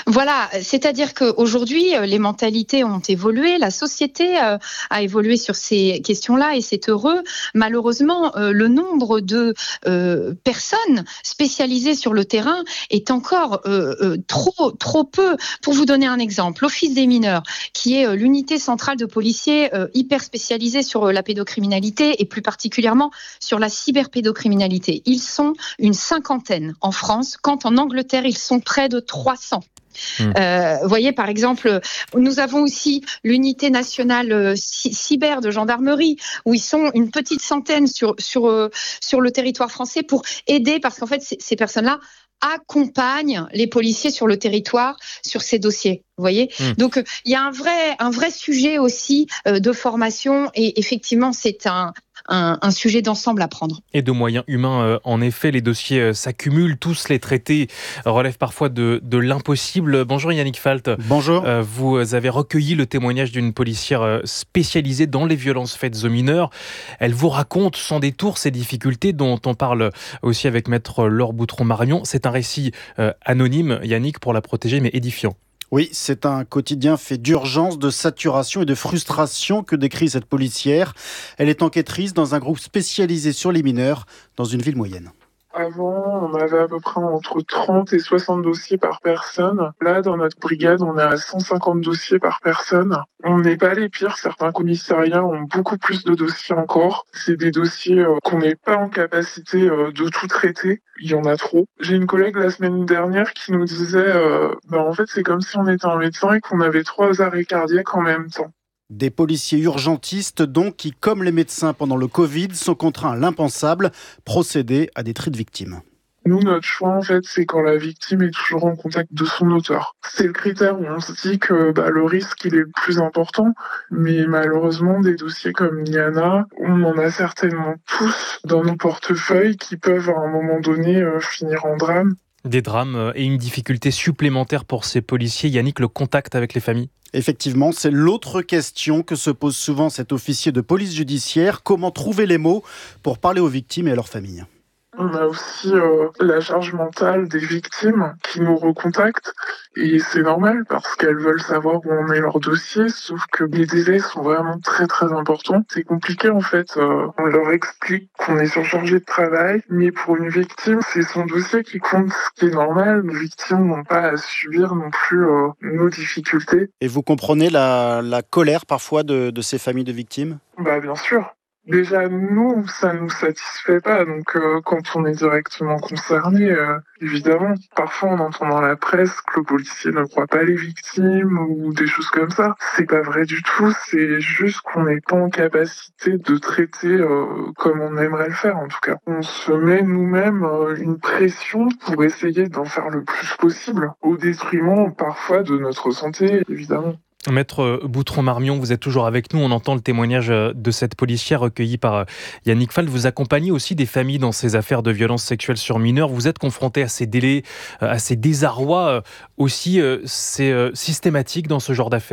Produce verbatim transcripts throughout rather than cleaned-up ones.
Voilà, c'est-à-dire qu'aujourd'hui, les mentalités ont évolué, la société a évolué sur ces questions-là et c'est heureux. Malheureusement, le nombre de euh, personnes spécialisées sur le terrain est encore euh, euh, trop, trop peu. Pour vous donner un exemple, l'Office des mineurs, qui est l'unité centrale de policiers euh, hyper spécialisée sur la pédocriminalité et plus particulièrement sur la cyberpédocriminalité. Ils sont une cinquantaine en France, quand en Angleterre, ils sont près de trois cents. Mmh. Euh, vous voyez, par exemple, nous avons aussi l'unité nationale euh, cyber de gendarmerie, où ils sont une petite centaine sur, sur, euh, sur le territoire français pour aider, parce qu'en fait, c- ces personnes-là accompagnent les policiers sur le territoire sur ces dossiers. Vous voyez, mmh. Donc il y a un vrai, un vrai sujet aussi euh, de formation et effectivement, c'est un Un, un sujet d'ensemble à prendre. Et de moyens humains, euh, en effet, les dossiers euh, s'accumulent, tous les traités relèvent parfois de, de l'impossible. Bonjour Yannick Falt. Bonjour. Euh, vous avez recueilli le témoignage d'une policière spécialisée dans les violences faites aux mineurs. Elle vous raconte sans détour ces difficultés dont on parle aussi avec maître Laure Boutron-Marion. C'est un récit euh, anonyme, Yannick, pour la protéger, mais édifiant. Oui, c'est un quotidien fait d'urgence, de saturation et de frustration que décrit cette policière. Elle est enquêtrice dans un groupe spécialisé sur les mineurs dans une ville moyenne. Avant, on avait à peu près entre trente et soixante dossiers par personne. Là, dans notre brigade, on est à cent cinquante dossiers par personne. On n'est pas les pires. Certains commissariats ont beaucoup plus de dossiers encore. C'est des dossiers euh, qu'on n'est pas en capacité euh, de tout traiter. Il y en a trop. J'ai une collègue la semaine dernière qui nous disait euh, bah, en fait, c'est comme si on était un médecin et qu'on avait trois arrêts cardiaques en même temps. Des policiers urgentistes donc qui, comme les médecins pendant le Covid, sont contraints à l'impensable, procéder à des tri de victimes. Nous, notre choix, en fait, c'est quand la victime est toujours en contact de son auteur. C'est le critère où on se dit que bah, le risque, il est le plus important. Mais malheureusement, des dossiers comme Niana, on en a certainement tous dans nos portefeuilles qui peuvent, à un moment donné, euh, finir en drame. Des drames et une difficulté supplémentaire pour ces policiers. Yannick, le contact avec les familles ? Effectivement, c'est l'autre question que se pose souvent cet officier de police judiciaire. Comment trouver les mots pour parler aux victimes et à leurs familles ? On a aussi euh, la charge mentale des victimes qui nous recontactent et c'est normal parce qu'elles veulent savoir où en est leur dossier, sauf que les délais sont vraiment très très importants. C'est compliqué en fait, euh, on leur explique qu'on est surchargé de travail, mais pour une victime, c'est son dossier qui compte, ce qui est normal. Les victimes n'ont pas à subir non plus euh, nos difficultés. Et vous comprenez la, la colère parfois de, de ces familles de victimes ? Bah bien sûr. Déjà, nous, ça nous satisfait pas. Donc, euh, quand on est directement concerné, euh, évidemment, parfois on entend dans la presse que le policier ne croit pas les victimes ou des choses comme ça. C'est pas vrai du tout. C'est juste qu'on n'est pas en capacité de traiter euh, comme on aimerait le faire, en tout cas. On se met nous-mêmes euh, une pression pour essayer d'en faire le plus possible, au détriment parfois de notre santé, évidemment. Maître Boutron-Marion, vous êtes toujours avec nous. On entend le témoignage de cette policière recueilli par Yannick Falt. Vous accompagnez aussi des familles dans ces affaires de violences sexuelles sur mineurs. Vous êtes confronté à ces délais, à ces désarrois aussi. C'est systématique dans ce genre d'affaires ?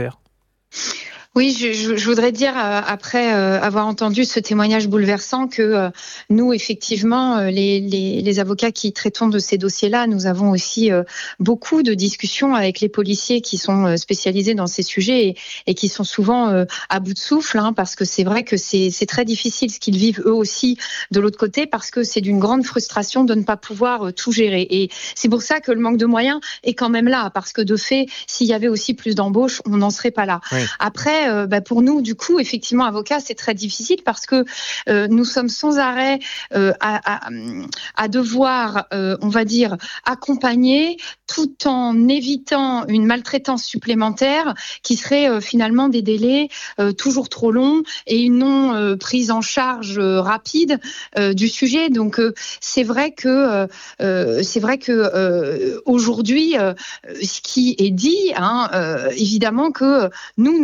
Oui, je, je, je voudrais dire, euh, après euh, avoir entendu ce témoignage bouleversant, que euh, nous, effectivement, euh, les, les, les avocats qui traitons de ces dossiers-là, nous avons aussi euh, beaucoup de discussions avec les policiers qui sont euh, spécialisés dans ces sujets et, et qui sont souvent euh, à bout de souffle, hein, parce que c'est vrai que c'est, c'est très difficile ce qu'ils vivent eux aussi de l'autre côté, parce que c'est d'une grande frustration de ne pas pouvoir euh, tout gérer. Et c'est pour ça que le manque de moyens est quand même là, parce que de fait, s'il y avait aussi plus d'embauches, on n'en serait pas là. Oui. Après, Euh, bah pour nous, du coup, effectivement, avocats, c'est très difficile parce que euh, nous sommes sans arrêt euh, à, à, à devoir, euh, on va dire, accompagner tout en évitant une maltraitance supplémentaire qui serait euh, finalement des délais euh, toujours trop longs et une non euh, prise en charge euh, rapide euh, du sujet. Donc, euh, c'est vrai que euh, c'est vrai que euh, aujourd'hui, euh, ce qui est dit, hein, euh, évidemment que nous, nous n'avons rien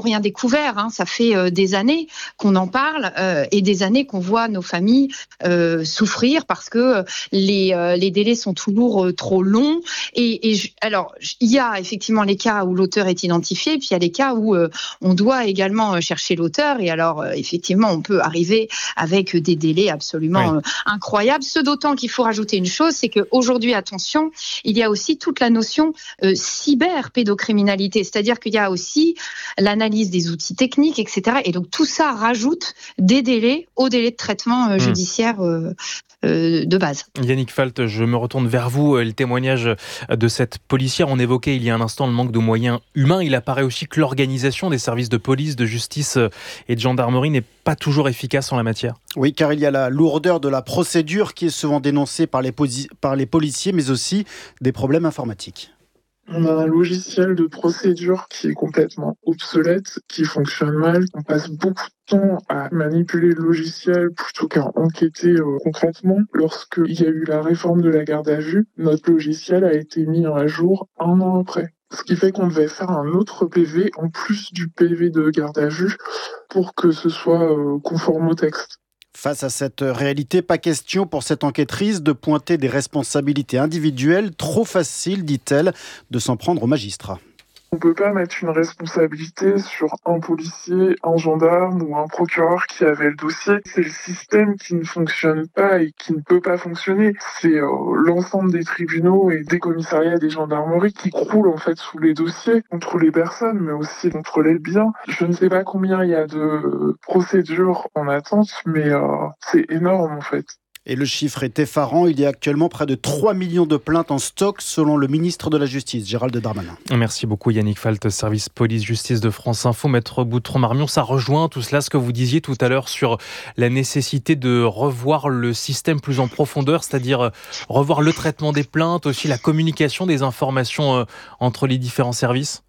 rien découvert. Hein. Ça fait euh, des années qu'on en parle euh, et des années qu'on voit nos familles euh, souffrir parce que les, euh, les délais sont toujours euh, trop longs. Et, et je, alors, il y a effectivement les cas où l'auteur est identifié, puis il y a les cas où euh, on doit également chercher l'auteur. Et alors, euh, effectivement, on peut arriver avec des délais absolument oui. euh, incroyables. Ce d'autant qu'il faut rajouter une chose, c'est qu'aujourd'hui, attention, il y a aussi toute la notion euh, cyberpédocriminalité, c'est-à-dire qu'il y a aussi l'analyse des outils techniques, et cetera. Et donc tout ça rajoute des délais aux délais de traitement euh, mmh. judiciaire euh, euh, de base. Yannick Falt, je me retourne vers vous. Le témoignage de cette policière, on évoquait il y a un instant le manque de moyens humains. Il apparaît aussi que l'organisation des services de police, de justice et de gendarmerie n'est pas toujours efficace en la matière. Oui, car il y a la lourdeur de la procédure qui est souvent dénoncée par les, posi- par les policiers, mais aussi des problèmes informatiques. On a un logiciel de procédure qui est complètement obsolète, qui fonctionne mal. On passe beaucoup de temps à manipuler le logiciel plutôt qu'à enquêter euh, concrètement. Lorsqu'il y a eu la réforme de la garde à vue, notre logiciel a été mis à jour un an après. Ce qui fait qu'on devait faire un autre P V en plus du P V de garde à vue pour que ce soit euh, conforme au texte. Face à cette réalité, pas question pour cette enquêtrice de pointer des responsabilités individuelles. Trop facile, dit-elle, de s'en prendre aux magistrats. On ne peut pas mettre une responsabilité sur un policier, un gendarme ou un procureur qui avait le dossier. C'est le système qui ne fonctionne pas et qui ne peut pas fonctionner. C'est euh, l'ensemble des tribunaux et des commissariats et des gendarmeries qui croulent en fait sous les dossiers contre les personnes, mais aussi contre les biens. Je ne sais pas combien il y a de procédures en attente, mais euh, c'est énorme en fait. Et le chiffre est effarant. Il y a actuellement près de trois millions de plaintes en stock, selon le ministre de la Justice, Gérald Darmanin. Merci beaucoup Yannick Falt, service police-justice de France Info. Maître Boutron-Marmion, ça rejoint tout cela, ce que vous disiez tout à l'heure sur la nécessité de revoir le système plus en profondeur, c'est-à-dire revoir le traitement des plaintes, aussi la communication des informations entre les différents services.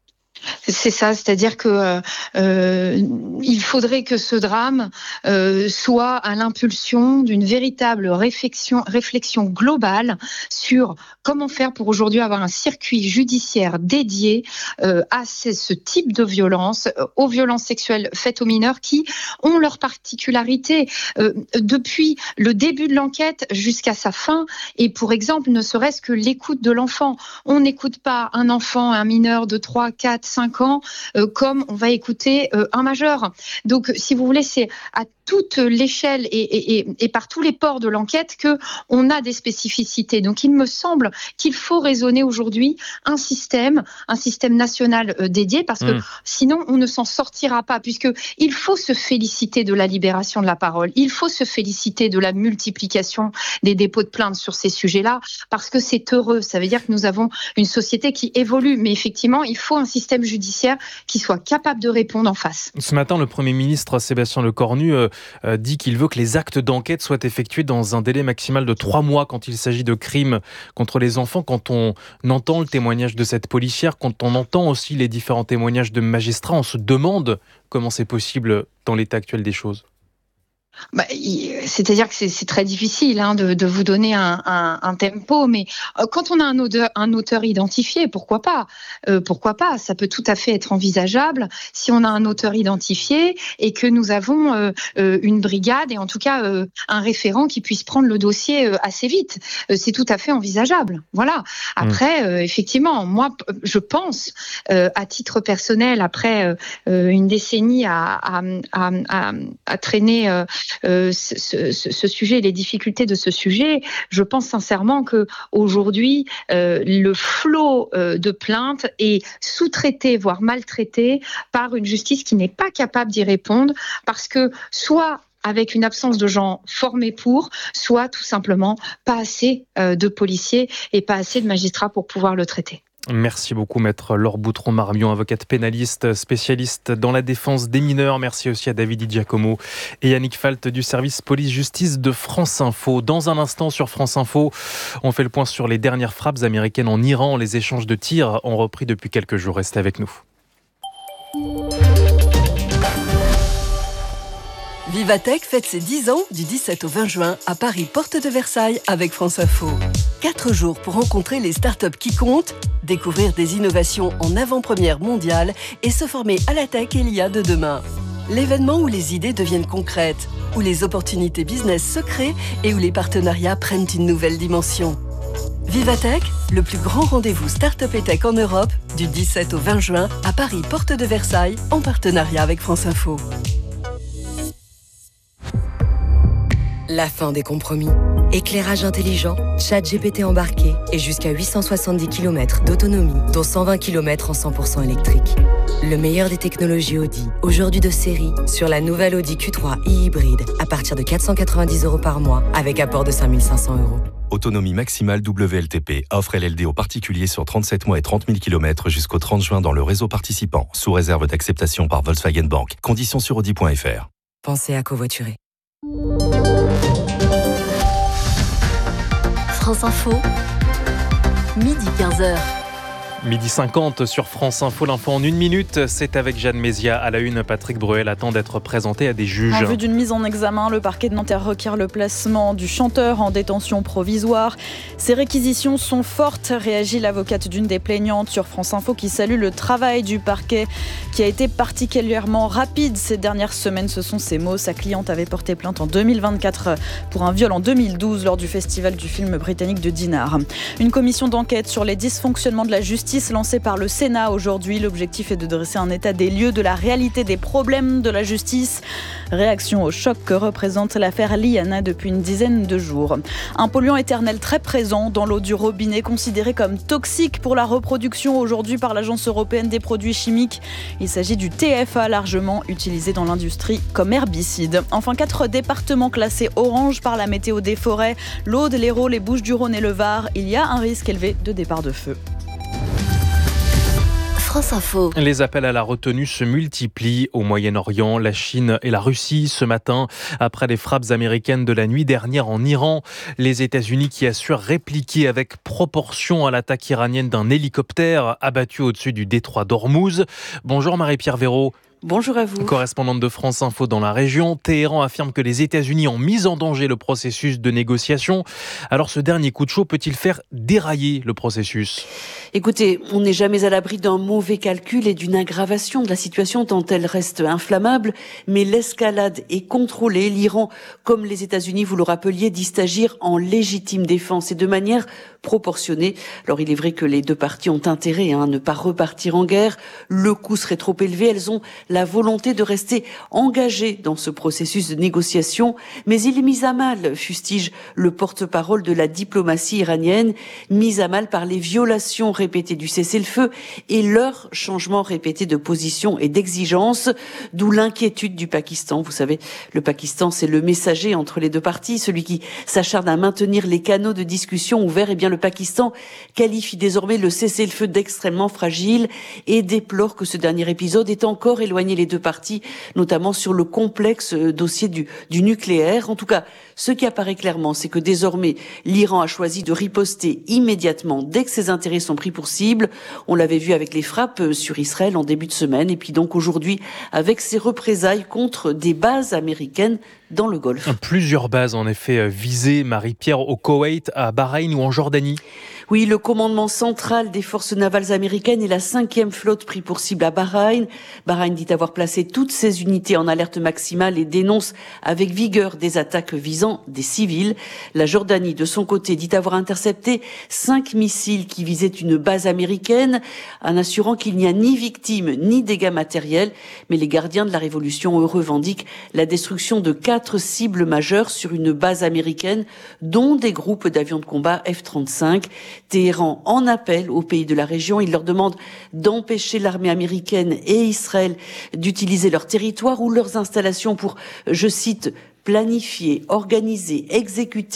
C'est ça, c'est-à-dire que euh, il faudrait que ce drame euh, soit à l'impulsion d'une véritable réflexion, réflexion globale sur comment faire pour aujourd'hui avoir un circuit judiciaire dédié euh, à ce, ce type de violence, euh, aux violences sexuelles faites aux mineurs qui ont leur particularité euh, depuis le début de l'enquête jusqu'à sa fin. Et pour exemple, ne serait-ce que l'écoute de l'enfant. On n'écoute pas un enfant, un mineur de trois, quatre, cinq ans, euh, comme on va écouter euh, un majeur. Donc, si vous voulez, c'est à toute l'échelle et, et, et, et par tous les pores de l'enquête que on a des spécificités. Donc, il me semble qu'il faut raisonner aujourd'hui un système, un système national euh, dédié, parce que mmh. sinon, on ne s'en sortira pas, puisque il faut se féliciter de la libération de la parole. Il faut se féliciter de la multiplication des dépôts de plaintes sur ces sujets-là, parce que c'est heureux. Ça veut dire que nous avons une société qui évolue, mais effectivement, il faut un système judiciaire qui soit capable de répondre en face. Ce matin, le Premier ministre Sébastien Lecornu euh, euh, dit qu'il veut que les actes d'enquête soient effectués dans un délai maximal de trois mois quand il s'agit de crimes contre les enfants. Quand on entend le témoignage de cette policière, quand on entend aussi les différents témoignages de magistrats, on se demande comment c'est possible dans l'état actuel des choses. Bah, c'est-à-dire que c'est, c'est très difficile hein, de, de vous donner un, un, un tempo, mais euh, quand on a un auteur, un auteur identifié, pourquoi pas euh, Pourquoi pas Ça peut tout à fait être envisageable si on a un auteur identifié et que nous avons euh, euh, une brigade et en tout cas euh, un référent qui puisse prendre le dossier euh, assez vite. Euh, c'est tout à fait envisageable. Voilà. Après, euh, effectivement, moi, je pense, euh, à titre personnel, après euh, une décennie à, à, à, à, à traîner euh, Euh, ce, ce, ce sujet, les difficultés de ce sujet, je pense sincèrement que aujourd'hui euh, le flot euh, de plaintes est sous-traité, voire maltraité par une justice qui n'est pas capable d'y répondre, parce que soit avec une absence de gens formés pour, soit tout simplement pas assez euh, de policiers et pas assez de magistrats pour pouvoir le traiter. Merci beaucoup, maître Laure Boutron-Marmion, avocate pénaliste, spécialiste dans la défense des mineurs. Merci aussi à David Di Giacomo et Yannick Falt du service police-justice de France Info. Dans un instant sur France Info, on fait le point sur les dernières frappes américaines en Iran. Les échanges de tirs ont repris depuis quelques jours. Restez avec nous. Vivatech fête ses dix ans du dix-sept au vingt juin à Paris, porte de Versailles avec France Info. Quatre jours pour rencontrer les startups qui comptent, découvrir des innovations en avant-première mondiale et se former à la tech et l'I A de demain. L'événement où les idées deviennent concrètes, où les opportunités business se créent et où les partenariats prennent une nouvelle dimension. Vivatech, le plus grand rendez-vous start-up et tech en Europe, du dix-sept au vingt juin à Paris, porte de Versailles, en partenariat avec France Info. La fin des compromis. Éclairage intelligent, chat G P T embarqué et jusqu'à huit cent soixante-dix kilomètres d'autonomie, dont cent vingt kilomètres en cent pour cent électrique. Le meilleur des technologies Audi, aujourd'hui de série, sur la nouvelle Audi Q trois e-hybride, à partir de quatre cent quatre-vingt-dix euros par mois, avec apport de cinq mille cinq cents euros. Autonomie maximale W L T P. Offre L L D aux particuliers sur trente-sept mois et trente mille kilomètres jusqu'au trente juin dans le réseau participant, sous réserve d'acceptation par Volkswagen Bank. Conditions sur audi point f r. Pensez à covoiturer. France Info, midi quinze heures. Midi cinquante sur France Info, l'info en une minute, c'est avec Jeanne Mézia. À la une, Patrick Bruel attend d'être présenté à des juges. En vue d'une mise en examen, le parquet de Nanterre requiert le placement du chanteur en détention provisoire. Ces réquisitions sont fortes, réagit l'avocate d'une des plaignantes sur France Info qui salue le travail du parquet qui a été particulièrement rapide ces dernières semaines. Ce sont ses mots. Sa cliente avait porté plainte en deux mille vingt-quatre pour un viol en deux mille douze lors du festival du film britannique de Dinard. Une commission d'enquête sur les dysfonctionnements de la justice lancée par le Sénat aujourd'hui. L'objectif est de dresser un état des lieux de la réalité des problèmes de la justice. Réaction au choc que représente l'affaire Liana depuis une dizaine de jours. Un polluant éternel très présent dans l'eau du robinet, considéré comme toxique pour la reproduction aujourd'hui par l'Agence européenne des produits chimiques. Il s'agit du T F A, largement utilisé dans l'industrie comme herbicide. Enfin, quatre départements classés orange par la météo des forêts, l'Aude, l'Hérault, les Bouches-du-Rhône et le Var. Il y a un risque élevé de départ de feu. France Info. Les appels à la retenue se multiplient au Moyen-Orient, la Chine et la Russie ce matin. Après les frappes américaines de la nuit dernière en Iran, les États-Unis qui assurent répliquer avec proportion à l'attaque iranienne d'un hélicoptère abattu au-dessus du détroit d'Ormuz. Bonjour Marie-Pierre Véraud. Bonjour à vous. Correspondante de France Info dans la région, Téhéran affirme que les États-Unis ont mis en danger le processus de négociation. Alors ce dernier coup de chaud peut-il faire dérailler le processus ? Écoutez, on n'est jamais à l'abri d'un mauvais calcul et d'une aggravation de la situation tant elle reste inflammable, mais l'escalade est contrôlée. L'Iran, comme les États-Unis, vous le rappeliez, disent agir en légitime défense et de manière proportionnée. Alors il est vrai que les deux parties ont intérêt hein, à ne pas repartir en guerre. Le coût serait trop élevé. Elles ont la volonté de rester engagées dans ce processus de négociation, mais il est mis à mal, fustige le porte-parole de la diplomatie iranienne, mis à mal par les violations répétées du cessez-le-feu et leur changement répété de position et d'exigence, d'où l'inquiétude du Pakistan. Vous savez, le Pakistan, c'est le messager entre les deux parties, celui qui s'acharne à maintenir les canaux de discussion ouverts. Eh bien, le Pakistan qualifie désormais le cessez-le-feu d'extrêmement fragile et déplore que ce dernier épisode est encore éloigné les deux parties, notamment sur le complexe dossier du, du nucléaire. En tout cas, ce qui apparaît clairement, c'est que désormais, l'Iran a choisi de riposter immédiatement dès que ses intérêts sont pris pour cible. On l'avait vu avec les frappes sur Israël en début de semaine, et puis donc aujourd'hui avec ses représailles contre des bases américaines dans le Golfe. Plusieurs bases en effet visées, Marie-Pierre, au Koweït, à Bahreïn ou en Jordanie. Oui, le commandement central des forces navales américaines et la cinquième flotte pris pour cible à Bahreïn. Bahreïn dit avoir placé toutes ses unités en alerte maximale et dénonce avec vigueur des attaques visant des civils. La Jordanie, de son côté, dit avoir intercepté cinq missiles qui visaient une base américaine, en assurant qu'il n'y a ni victimes ni dégâts matériels. Mais les gardiens de la révolution, eux, revendiquent la destruction de quatre cibles majeures sur une base américaine, dont des groupes d'avions de combat F trente-cinq. Téhéran en appelle aux pays de la région. Il leur demande d'empêcher l'armée américaine et Israël d'utiliser leur territoire ou leurs installations pour, je cite, planifier, organiser, exécuter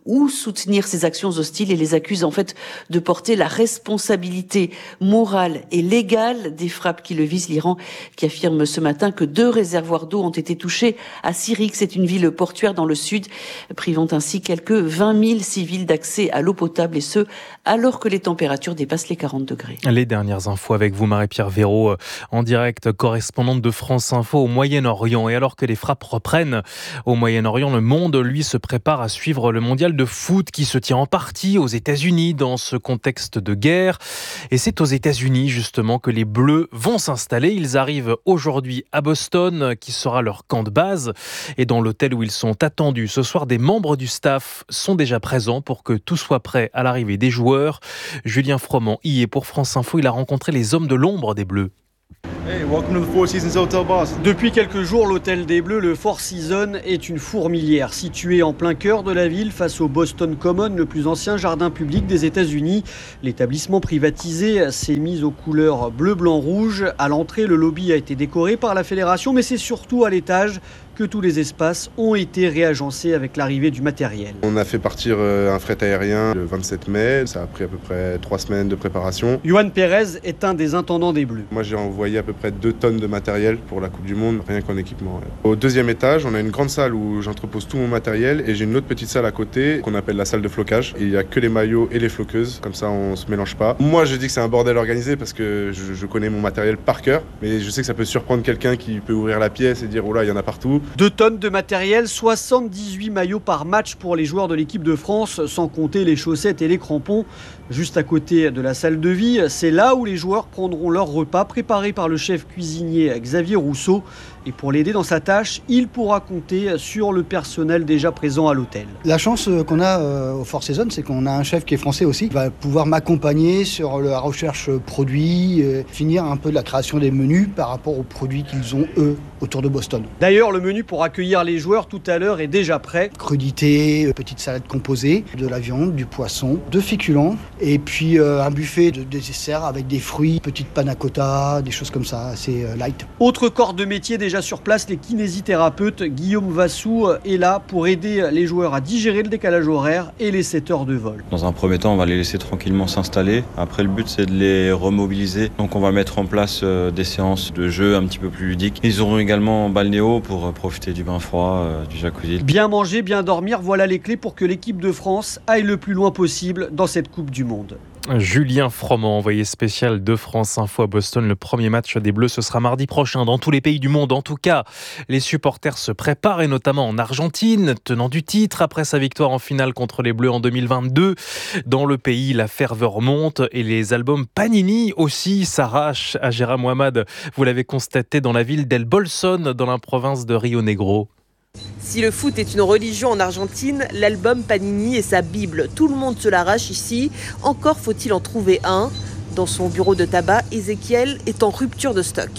ou soutenir ces actions hostiles et les accuse en fait de porter la responsabilité morale et légale des frappes qui le visent. L'Iran qui affirme ce matin que deux réservoirs d'eau ont été touchés à Sirik, c'est une ville portuaire dans le sud, privant ainsi quelques vingt mille civils d'accès à l'eau potable et ce, alors que les températures dépassent les quarante degrés. Les dernières infos avec vous, Marie-Pierre Véraud, en direct, correspondante de France Info au Moyen-Orient. Et alors que les frappes reprennent au Moyen-Orient, le monde, lui, se prépare à suivre le mondial de foot qui se tient en partie aux États-Unis dans ce contexte de guerre. Et c'est aux États-Unis, justement, que les Bleus vont s'installer. Ils arrivent aujourd'hui à Boston, qui sera leur camp de base. Et dans l'hôtel où ils sont attendus ce soir, des membres du staff sont déjà présents pour que tout soit prêt à l'arrivée des joueurs. Julien Froment y est pour France Info. Il a rencontré les hommes de l'ombre des Bleus. Hey, welcome to the Four Seasons Hotel Boston. Depuis quelques jours, l'hôtel des Bleus, le Four Seasons, est une fourmilière située en plein cœur de la ville face au Boston Common, le plus ancien jardin public des États-Unis. L'établissement privatisé s'est mis aux couleurs bleu, blanc, rouge. À l'entrée, le lobby a été décoré par la fédération, mais c'est surtout à l'étage que tous les espaces ont été réagencés avec l'arrivée du matériel. On a fait partir un fret aérien le vingt-sept mai, ça a pris à peu près trois semaines de préparation. Yohan Pérez est un des intendants des Bleus. Moi j'ai envoyé à peu près deux tonnes de matériel pour la Coupe du Monde, rien qu'en équipement. Ouais. Au deuxième étage, on a une grande salle où j'entrepose tout mon matériel et j'ai une autre petite salle à côté qu'on appelle la salle de flocage. Et il n'y a que les maillots et les floqueuses, comme ça on se mélange pas. Moi je dis que c'est un bordel organisé parce que je, je connais mon matériel par cœur, mais je sais que ça peut surprendre quelqu'un qui peut ouvrir la pièce et dire oh là il y en a partout. Deux tonnes de matériel, soixante-dix-huit maillots par match pour les joueurs de l'équipe de France, sans compter les chaussettes et les crampons. Juste à côté de la salle de vie, c'est là où les joueurs prendront leur repas préparé par le chef cuisinier Xavier Rousseau. Et pour l'aider dans sa tâche, il pourra compter sur le personnel déjà présent à l'hôtel. La chance qu'on a au Four Seasons, c'est qu'on a un chef qui est français aussi, qui va pouvoir m'accompagner sur la recherche produits, finir un peu de la création des menus par rapport aux produits qu'ils ont eux autour de Boston. D'ailleurs, le menu pour accueillir les joueurs tout à l'heure est déjà prêt. Crudité, petite salade composée, de la viande, du poisson, de féculents et puis euh, un buffet de dessert avec des fruits, petite panna cotta, des choses comme ça, assez euh, light. Autre corps de métier déjà sur place, les kinésithérapeutes. Guillaume Vassou est là pour aider les joueurs à digérer le décalage horaire et les sept heures de vol. Dans un premier temps, on va les laisser tranquillement s'installer. Après, le but, c'est de les remobiliser. Donc, on va mettre en place des séances de jeu un petit peu plus ludiques. Ils auront également balnéo pour profiter du bain froid, du jacuzzi. Bien manger, bien dormir, voilà les clés pour que l'équipe de France aille le plus loin possible dans cette Coupe du Monde. Julien Froment, envoyé spécial de France Info à Boston. Le premier match des Bleus, ce sera mardi prochain dans tous les pays du monde. En tout cas, les supporters se préparent, et notamment en Argentine, tenant du titre après sa victoire en finale contre les Bleus en deux mille vingt-deux. Dans le pays, la ferveur monte et les albums Panini aussi s'arrachent. À Gérard Mohamed, vous l'avez constaté dans la ville d'El Bolson, dans la province de Rio Negro. Si le foot est une religion en Argentine, l'album Panini est sa bible. Tout le monde se l'arrache ici. Encore faut-il en trouver un. Dans son bureau de tabac, Ezequiel est en rupture de stock.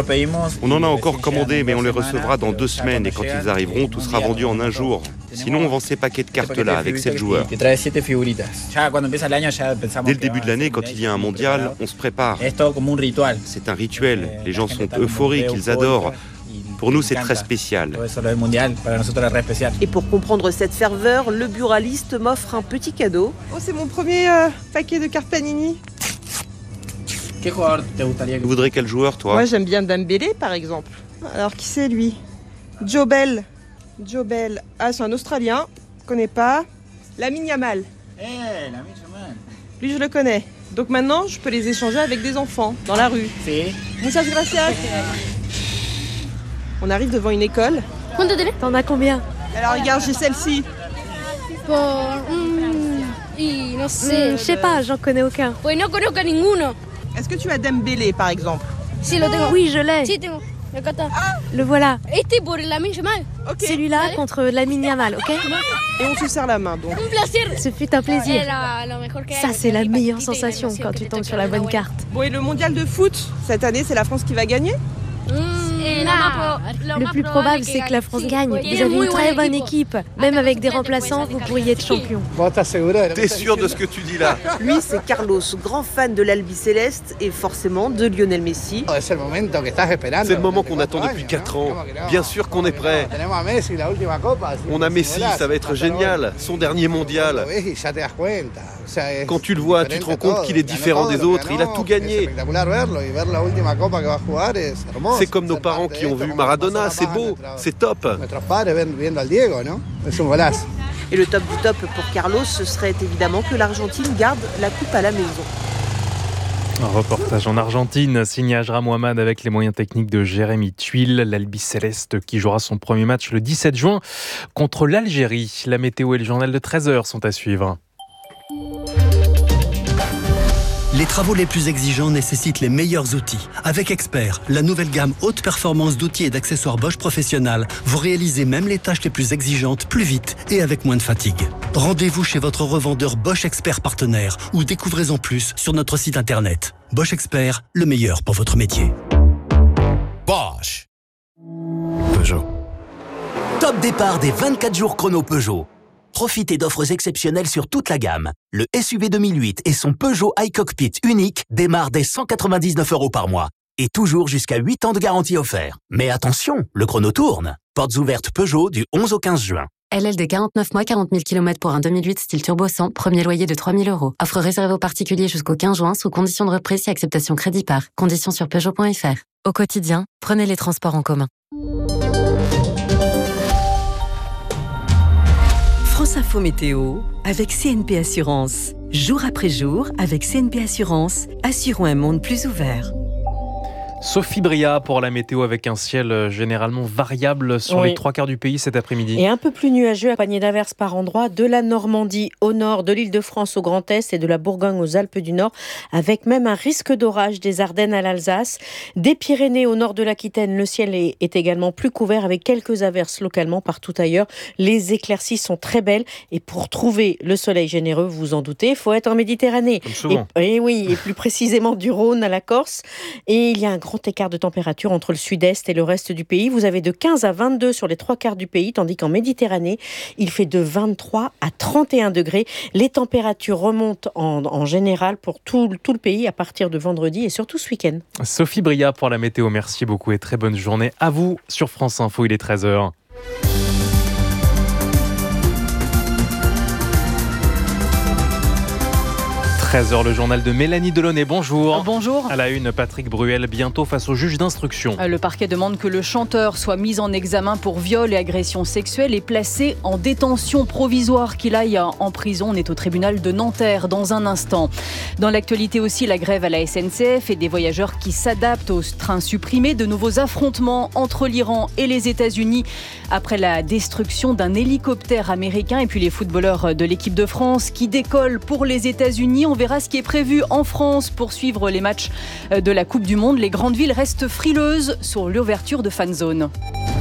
On en a encore commandé, mais on les recevra dans deux semaines. Et quand ils arriveront, tout sera vendu en un jour. Sinon, on vend ces paquets de cartes-là avec sept joueurs. Dès le début de l'année, quand il y a un mondial, on se prépare. C'est un rituel. Les gens sont euphoriques, ils adorent. Pour nous, c'est très spécial. Et pour comprendre cette ferveur, le buraliste m'offre un petit cadeau. Oh, c'est mon premier euh, paquet de cartes Panini. Tu voudrais quel joueur, toi? Moi, j'aime bien Dembélé, par exemple. Alors, qui c'est, lui? Joe Bell. Joe Bell. Ah, c'est un Australien. Je connais pas. Lamine Yamal. Eh, hey, Lamine Yamal. Lui, je le connais. Donc maintenant, je peux les échanger avec des enfants, dans la rue. Si. Muchas gracias. On arrive devant une école. T'en as combien? Alors regarde, j'ai celle-ci. Pour... Mm, non sais. Mm, je sais pas, j'en connais aucun. Est-ce que tu as Dembélé par exemple? Si, le tengo. Oui, je l'ai. Si, tengo. Ah. Le voilà. Okay. Celui-là contre Lamine Yamal, ok? Et on se serre la main donc. Ce fut un plaisir. Ça, c'est la meilleure sensation quand tu tombes sur la bonne carte. Bon, et le mondial de foot, cette année, c'est la France qui va gagner? mm. Le plus probable, c'est que la France gagne. Vous avez une très bonne équipe. Même avec des remplaçants, vous pourriez être champion. T'es sûr de ce que tu dis là? Lui, c'est Carlos, grand fan de l'Albiceleste et forcément de Lionel Messi. C'est le moment qu'on attend depuis quatre ans. Bien sûr qu'on est prêt. On a Messi, ça va être génial. Son dernier mondial. Quand tu le vois, tu te rends compte qu'il est différent des autres. Il a tout gagné. C'est comme nos parents qui ont vu Maradona. C'est beau, c'est top. Et le top du top pour Carlos, ce serait évidemment que l'Argentine garde la coupe à la maison. Un reportage en Argentine, signé Ajra Mohamed avec les moyens techniques de Jérémy Tuile, l'Albiceleste qui jouera son premier match le dix-sept juin contre l'Algérie. La météo et le journal de treize heures sont à suivre. Les travaux les plus exigeants nécessitent les meilleurs outils. Avec Expert, la nouvelle gamme haute performance d'outils et d'accessoires Bosch Professionnal, vous réalisez même les tâches les plus exigeantes plus vite et avec moins de fatigue. Rendez-vous chez votre revendeur Bosch Expert partenaire ou découvrez-en plus sur notre site internet. Bosch Expert, le meilleur pour votre métier. Bosch. Peugeot. Top départ des vingt-quatre jours chrono Peugeot. Profitez d'offres exceptionnelles sur toute la gamme. Le S U V deux mille huit et son Peugeot iCockpit unique démarrent dès cent quatre-vingt-dix-neuf euros par mois. Et toujours jusqu'à huit ans de garantie offert. Mais attention, le chrono tourne. Portes ouvertes Peugeot du onze au quinze juin. L L D quarante-neuf mois, quarante mille kilomètres pour un deux mille huit style turbo cent, premier loyer de trois mille euros. Offre réservée aux particuliers jusqu'au quinze juin sous condition de reprise et acceptation crédit par. Conditions sur Peugeot point F R. Au quotidien, prenez les transports en commun. France Info Météo avec C N P Assurance. Jour après jour, avec C N P Assurance, assurons un monde plus ouvert. Sophie Bria pour la météo avec un ciel généralement variable sur oui. les trois quarts du pays cet après-midi. Et un peu plus nuageux, accompagné d'averses par endroits, de la Normandie au nord, de l'Île-de-France au Grand Est et de la Bourgogne aux Alpes du Nord, avec même un risque d'orage des Ardennes à l'Alsace. Des Pyrénées au nord de l'Aquitaine, le ciel est, est également plus couvert avec quelques averses localement partout ailleurs. Les éclaircies sont très belles et pour trouver le soleil généreux, vous vous en doutez, il faut être en Méditerranée. Comme souvent. Et, et oui, et plus précisément du Rhône à la Corse. Et il y a un grand écart de température entre le sud-est et le reste du pays. Vous avez de quinze à vingt-deux sur les trois quarts du pays, tandis qu'en Méditerranée, il fait de vingt-trois à trente et un degrés. Les températures remontent en, en général pour tout, tout le pays à partir de vendredi et surtout ce week-end. Sophie Bria pour la météo, merci beaucoup et très bonne journée à vous sur France Info, il est treize heures. treize heures, le journal de Mélanie Delaunay. Bonjour. Bonjour. À la une, Patrick Bruel, bientôt face au juge d'instruction. Le parquet demande que le chanteur soit mis en examen pour viol et agression sexuelle et placé en détention provisoire, qu'il aille en prison. On est au tribunal de Nanterre dans un instant. Dans l'actualité aussi, la grève à la S N C F et des voyageurs qui s'adaptent aux trains supprimés. De nouveaux affrontements entre l'Iran et les États-Unis après la destruction d'un hélicoptère américain. Et puis les footballeurs de l'équipe de France qui décollent pour les États-Unis. On verra ce qui est prévu en France pour suivre les matchs de la Coupe du Monde. Les grandes villes restent frileuses sur l'ouverture de fan zone.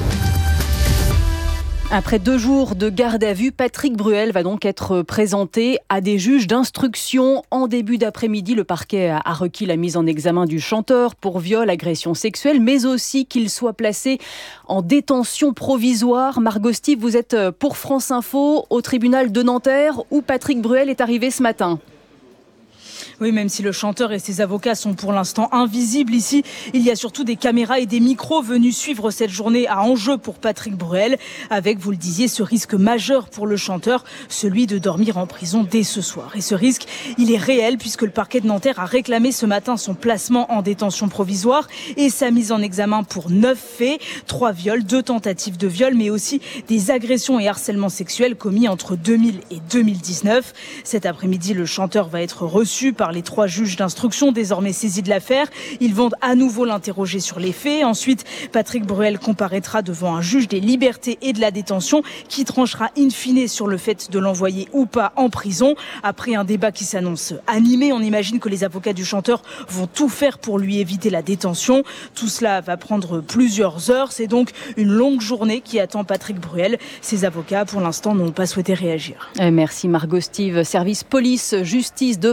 Après deux jours de garde à vue, Patrick Bruel va donc être présenté à des juges d'instruction. En début d'après-midi, le parquet a requis la mise en examen du chanteur pour viol, agression sexuelle, mais aussi qu'il soit placé en détention provisoire. Margot Steve, vous êtes pour France Info au tribunal de Nanterre où Patrick Bruel est arrivé ce matin. Oui, même si le chanteur et ses avocats sont pour l'instant invisibles ici, il y a surtout des caméras et des micros venus suivre cette journée à enjeu pour Patrick Bruel, avec, vous le disiez, ce risque majeur pour le chanteur, celui de dormir en prison dès ce soir. Et ce risque, il est réel puisque le parquet de Nanterre a réclamé ce matin son placement en détention provisoire et sa mise en examen pour neuf faits, trois viols, deux tentatives de viol, mais aussi des agressions et harcèlements sexuels commis entre deux mille et deux mille dix-neuf. Cet après-midi, le chanteur va être reçu par les trois juges d'instruction désormais saisis de l'affaire. Ils vont à nouveau l'interroger sur les faits. Ensuite, Patrick Bruel comparaîtra devant un juge des libertés et de la détention qui tranchera in fine sur le fait de l'envoyer ou pas en prison. Après un débat qui s'annonce animé, on imagine que les avocats du chanteur vont tout faire pour lui éviter la détention. Tout cela va prendre plusieurs heures. C'est donc une longue journée qui attend Patrick Bruel. Ses avocats, pour l'instant, n'ont pas souhaité réagir. Merci Margot Steve. Service police-justice de France Info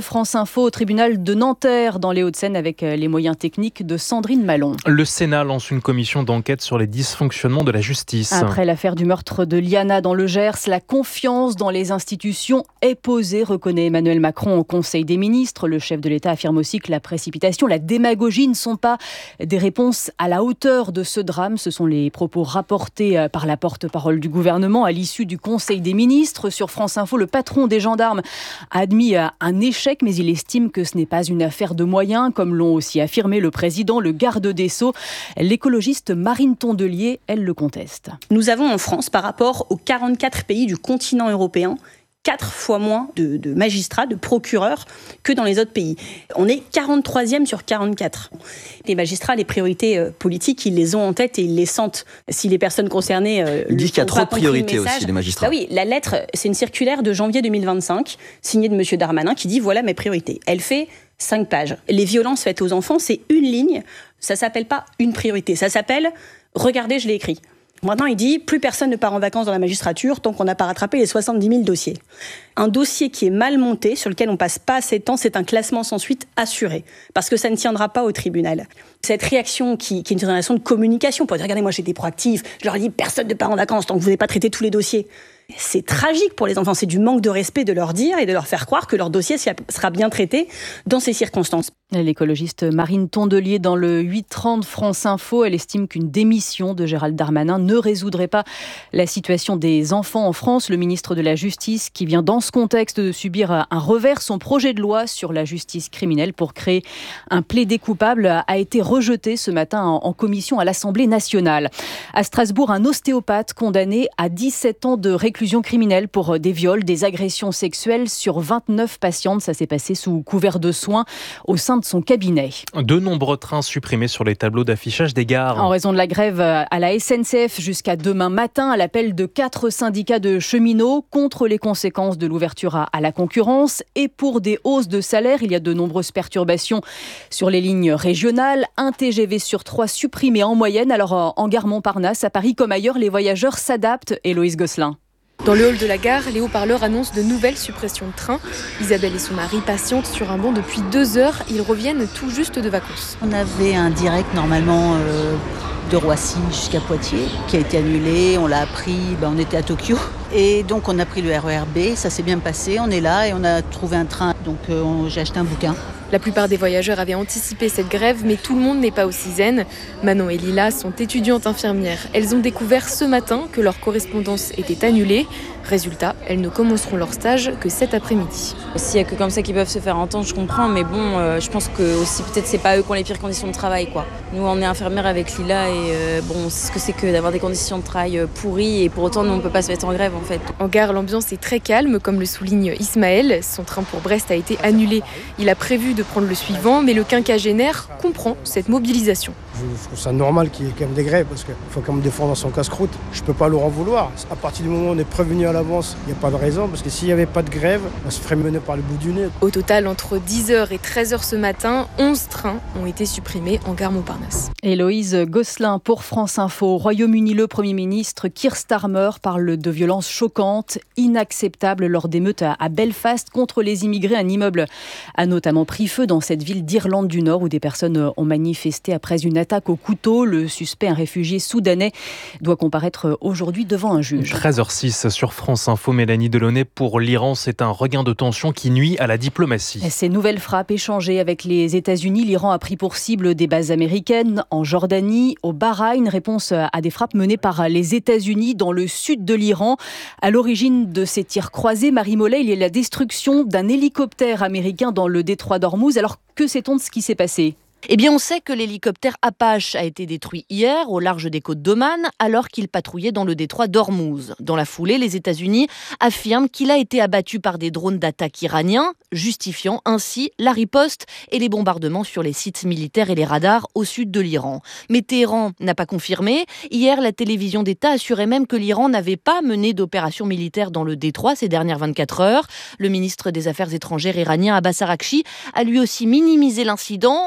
Info au tribunal de Nanterre dans les Hauts-de-Seine avec les moyens techniques de Sandrine Malon. Le Sénat lance une commission d'enquête sur les dysfonctionnements de la justice. Après l'affaire du meurtre de Liana dans le Gers, la confiance dans les institutions est posée, reconnaît Emmanuel Macron au Conseil des ministres. Le chef de l'État affirme aussi que la précipitation, la démagogie ne sont pas des réponses à la hauteur de ce drame. Ce sont les propos rapportés par la porte-parole du gouvernement à l'issue du Conseil des ministres. Sur France Info, le patron des gendarmes a admis un échec, mais il estime que ce n'est pas une affaire de moyens, comme l'ont aussi affirmé le président, le garde des Sceaux. L'écologiste Marine Tondelier, elle le conteste. Nous avons en France, par rapport aux quarante-quatre pays du continent européen, quatre fois moins de, de magistrats, de procureurs que dans les autres pays. On est quarante-troisième sur quarante-quatre. Les magistrats, les priorités euh, politiques, ils les ont en tête et ils les sentent. Si les personnes concernées... Euh, ils disent qu'il y a trop de priorités aussi, les magistrats. Bah oui, la lettre, c'est une circulaire de janvier deux mille vingt-cinq, signée de M. Darmanin, qui dit « Voilà mes priorités ». Elle fait cinq pages. Les violences faites aux enfants, c'est une ligne. Ça s'appelle pas une priorité. Ça s'appelle « Regardez, je l'ai écrit ». Maintenant, il dit plus personne ne part en vacances dans la magistrature tant qu'on n'a pas rattrapé les soixante-dix mille dossiers. Un dossier qui est mal monté, sur lequel on passe pas assez de temps, c'est un classement sans suite assuré, parce que ça ne tiendra pas au tribunal. Cette réaction qui, qui est une réaction de communication pour dire regardez, moi j'ai été proactif, je leur ai dit personne ne part en vacances tant que vous n'avez pas traité tous les dossiers. C'est tragique pour les enfants, c'est du manque de respect de leur dire et de leur faire croire que leur dossier sera bien traité dans ces circonstances. L'écologiste Marine Tondelier dans le huit trente France Info, elle estime qu'une démission de Gérald Darmanin ne résoudrait pas la situation des enfants en France. Le ministre de la Justice, qui vient dans ce contexte de subir un revers, son projet de loi sur la justice criminelle pour créer un plaidé coupable a été rejeté ce matin en commission à l'Assemblée nationale. À Strasbourg, un ostéopathe condamné à dix-sept ans de réclusion criminelle pour des viols, des agressions sexuelles sur vingt-neuf patientes. Ça s'est passé sous couvert de soins au sein de son cabinet. De nombreux trains supprimés sur les tableaux d'affichage des gares. En raison de la grève à la S N C F jusqu'à demain matin, à l'appel de quatre syndicats de cheminots contre les conséquences de l'ouverture à, à la concurrence et pour des hausses de salaire. Il y a de nombreuses perturbations sur les lignes régionales. Un T G V sur trois supprimé en moyenne. Alors en gare Montparnasse, à Paris comme ailleurs, les voyageurs s'adaptent. Héloïse Gosselin. Dans le hall de la gare, les haut-parleurs annoncent de nouvelles suppressions de trains. Isabelle et son mari patientent sur un banc depuis deux heures. Ils reviennent tout juste de vacances. On avait un direct normalement euh, de Roissy jusqu'à Poitiers qui a été annulé. On l'a appris, ben, on était à Tokyo. Et donc on a pris le R E R B, ça s'est bien passé. On est là et on a trouvé un train. Donc euh, on, j'ai acheté un bouquin. La plupart des voyageurs avaient anticipé cette grève, mais tout le monde n'est pas aussi zen. Manon et Lila sont étudiantes infirmières. Elles ont découvert ce matin que leur correspondance était annulée. Résultat, elles ne commenceront leur stage que cet après-midi. S'il n'y a que comme ça qu'ils peuvent se faire entendre, je comprends, mais bon, euh, je pense que aussi peut-être c'est pas eux qui ont les pires conditions de travail, quoi. Nous, on est infirmières avec Lila et euh, bon, c'est ce que c'est que d'avoir des conditions de travail pourries et pour autant, nous, on ne peut pas se mettre en grève, en fait. En gare, l'ambiance est très calme, comme le souligne Ismaël. Son train pour Brest a été annulé. Il a prévu de prendre le suivant, mais le quinquagénaire comprend cette mobilisation. Je trouve ça normal qu'il y ait quand même des grèves parce qu'il faut quand même défendre son casse-croûte. Je ne peux pas leur en vouloir. À partir du moment où on est prévenu à l'avance, il n'y a pas de raison parce que s'il n'y avait pas de grève, on se ferait mener par le bout du nez. Au total, entre dix heures et treize heures ce matin, onze trains ont été supprimés en gare Montparnasse. Héloïse Gosselin pour France Info. Au Royaume-Uni, le Premier ministre Keir Starmer parle de violences choquantes, inacceptables lors d'émeutes à Belfast contre les immigrés. Un immeuble a notamment pris feu dans cette ville d'Irlande du Nord où des personnes ont manifesté après une attaque au couteau. Le suspect, un réfugié soudanais, doit comparaître aujourd'hui devant un juge. treize heures six sur France Info, Mélanie Delaunay. Pour l'Iran, c'est un regain de tension qui nuit à la diplomatie. Ces nouvelles frappes échangées avec les États-Unis, l'Iran a pris pour cible des bases américaines en Jordanie, au Bahreïn. Réponse à des frappes menées par les États-Unis dans le sud de l'Iran. À l'origine de ces tirs croisés, Marie Mollet, il y a la destruction d'un hélicoptère américain dans le détroit d'Ormuz. Alors que sait-on de ce qui s'est passé ? Eh bien, on sait que l'hélicoptère Apache a été détruit hier au large des côtes d'Oman alors qu'il patrouillait dans le détroit d'Ormuz. Dans la foulée, les États-Unis affirment qu'il a été abattu par des drones d'attaque iraniens, justifiant ainsi la riposte et les bombardements sur les sites militaires et les radars au sud de l'Iran. Mais Téhéran n'a pas confirmé. Hier, la télévision d'État assurait même que l'Iran n'avait pas mené d'opération militaire dans le détroit ces dernières vingt-quatre heures. Le ministre des Affaires étrangères iranien Abbas Araghchi a lui aussi minimisé l'incident, affirmant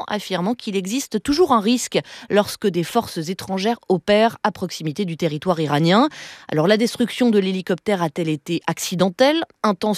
affirmant qu'il existe toujours un risque lorsque des forces étrangères opèrent à proximité du territoire iranien. Alors la destruction de l'hélicoptère a-t-elle été accidentelle, intentionnelle ?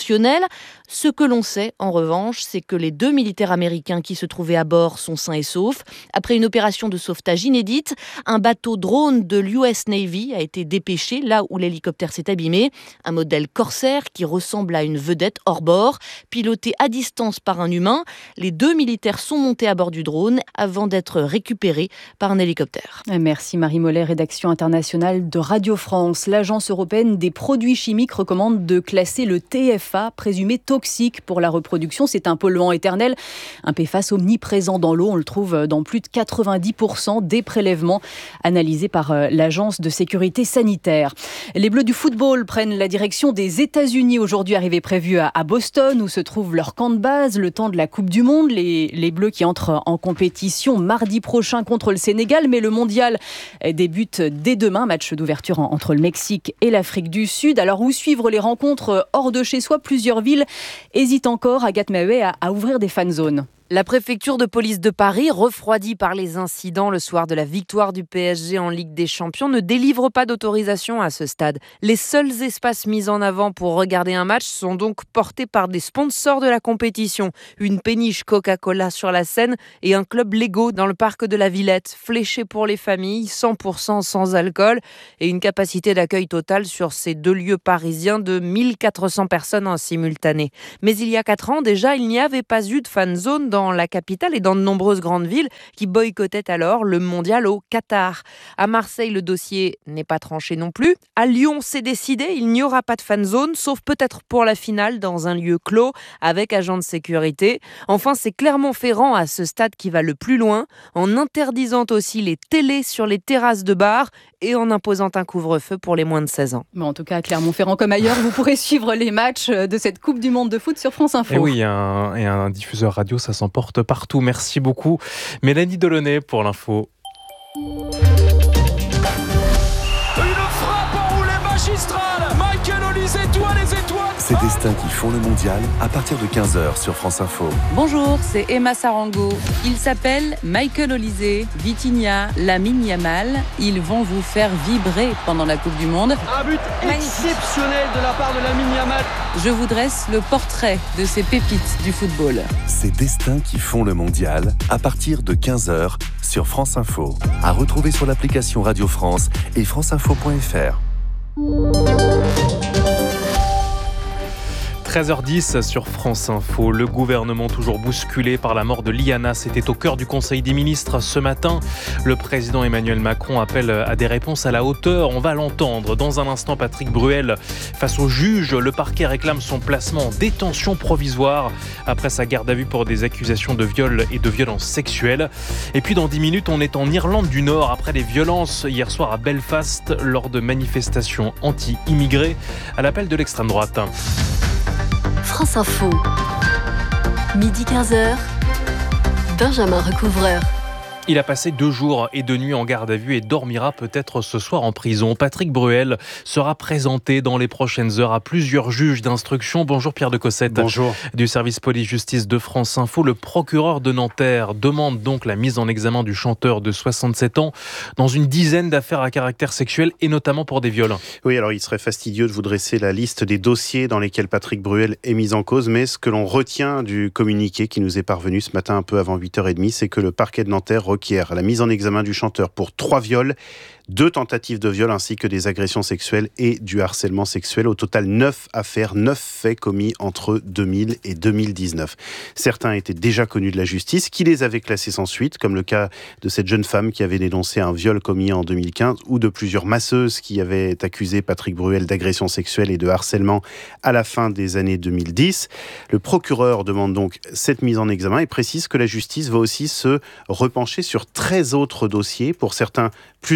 Ce que l'on sait, en revanche, c'est que les deux militaires américains qui se trouvaient à bord sont sains et saufs. Après une opération de sauvetage inédite, un bateau drone de l'U S Navy a été dépêché là où l'hélicoptère s'est abîmé. Un modèle Corsair qui ressemble à une vedette hors bord, piloté à distance par un humain. Les deux militaires sont montés à bord du drone avant d'être récupérés par un hélicoptère. Merci Marie Mollet, rédaction internationale de Radio France. L'Agence européenne des produits chimiques recommande de classer le T F A, présumé toxique pour la reproduction. C'est un polluant éternel, un P F A S omniprésent dans l'eau. On le trouve dans plus de quatre-vingt-dix pour cent des prélèvements analysés par l'Agence de sécurité sanitaire. Les Bleus du football prennent la direction des États-Unis. Aujourd'hui, arrivée prévue à Boston, où se trouve leur camp de base, le temps de la Coupe du Monde. Les, les Bleus qui entrent en compétition mardi prochain contre le Sénégal, mais le mondial débute dès demain. Match d'ouverture entre le Mexique et l'Afrique du Sud. Alors, où suivre les rencontres hors de chez soi ? Plusieurs villes hésitent encore, Agathe Maheuet, à, à ouvrir des fan zones. La préfecture de police de Paris, refroidie par les incidents le soir de la victoire du P S G en Ligue des Champions, ne délivre pas d'autorisation à ce stade. Les seuls espaces mis en avant pour regarder un match sont donc portés par des sponsors de la compétition. Une péniche Coca-Cola sur la Seine et un club Lego dans le parc de la Villette, fléché pour les familles, cent pour cent sans alcool et une capacité d'accueil totale sur ces deux lieux parisiens de mille quatre cents personnes en simultané. Mais il y a quatre ans déjà, il n'y avait pas eu de fan zone dans dans la capitale et dans de nombreuses grandes villes qui boycottaient alors le mondial au Qatar. À Marseille, le dossier n'est pas tranché non plus. À Lyon, c'est décidé, il n'y aura pas de fan zone, sauf peut-être pour la finale dans un lieu clos avec agents de sécurité. Enfin, c'est Clermont-Ferrand à ce stade qui va le plus loin, en interdisant aussi les télés sur les terrasses de bars et en imposant un couvre-feu pour les moins de seize ans. Mais en tout cas, à Clermont-Ferrand comme ailleurs, vous pourrez suivre les matchs de cette Coupe du Monde de foot sur France Info. Et oui, un, et un diffuseur radio, ça s'emporte partout. Merci beaucoup, Mélanie Delaunay, pour l'info. Une frappe enroulée magistrale. Michael Olise, toi les étoiles. Ces destins qui font le mondial à partir de quinze heures sur France Info. Bonjour, c'est Emma Sarango. Ils s'appellent Michael Olise, Vitinha, Lamine Yamal. Ils vont vous faire vibrer pendant la Coupe du Monde. Un but exceptionnel de la part de Lamine Yamal. Je vous dresse le portrait de ces pépites du football. Ces destins qui font le mondial à partir de quinze heures sur France Info. À retrouver sur l'application Radio France et franceinfo point f r. treize heures dix sur France Info. Le gouvernement toujours bousculé par la mort de Liana. C'était au cœur du Conseil des ministres ce matin. Le président Emmanuel Macron appelle à des réponses à la hauteur. On va l'entendre. Dans un instant, Patrick Bruel face au juge. Le parquet réclame son placement en détention provisoire après sa garde à vue pour des accusations de viol et de violences sexuelles. Et puis dans dix minutes, on est en Irlande du Nord après les violences hier soir à Belfast lors de manifestations anti-immigrés à l'appel de l'extrême droite. France Info, midi quinze heures, Benjamin Recouvreur. Il a passé deux jours et deux nuits en garde à vue et dormira peut-être ce soir en prison. Patrick Bruel sera présenté dans les prochaines heures à plusieurs juges d'instruction. Bonjour Pierre de Cossette. Bonjour. Du service police-justice de France Info. Le procureur de Nanterre demande donc la mise en examen du chanteur de soixante-sept ans dans une dizaine d'affaires à caractère sexuel et notamment pour des viols. Oui, alors il serait fastidieux de vous dresser la liste des dossiers dans lesquels Patrick Bruel est mis en cause, mais ce que l'on retient du communiqué qui nous est parvenu ce matin un peu avant huit heures trente, c'est que le parquet de Nanterre requiert la mise en examen du chanteur pour trois viols, deux tentatives de viol ainsi que des agressions sexuelles et du harcèlement sexuel. Au total, neuf affaires, neuf faits commis entre deux mille et deux mille dix-neuf. Certains étaient déjà connus de la justice, qui les avait classés sans suite, comme le cas de cette jeune femme qui avait dénoncé un viol commis en deux mille quinze, ou de plusieurs masseuses qui avaient accusé Patrick Bruel d'agression sexuelle et de harcèlement à la fin des années deux mille dix. Le procureur demande donc cette mise en examen et précise que la justice va aussi se repencher sur treize autres dossiers, pour certains plus anciens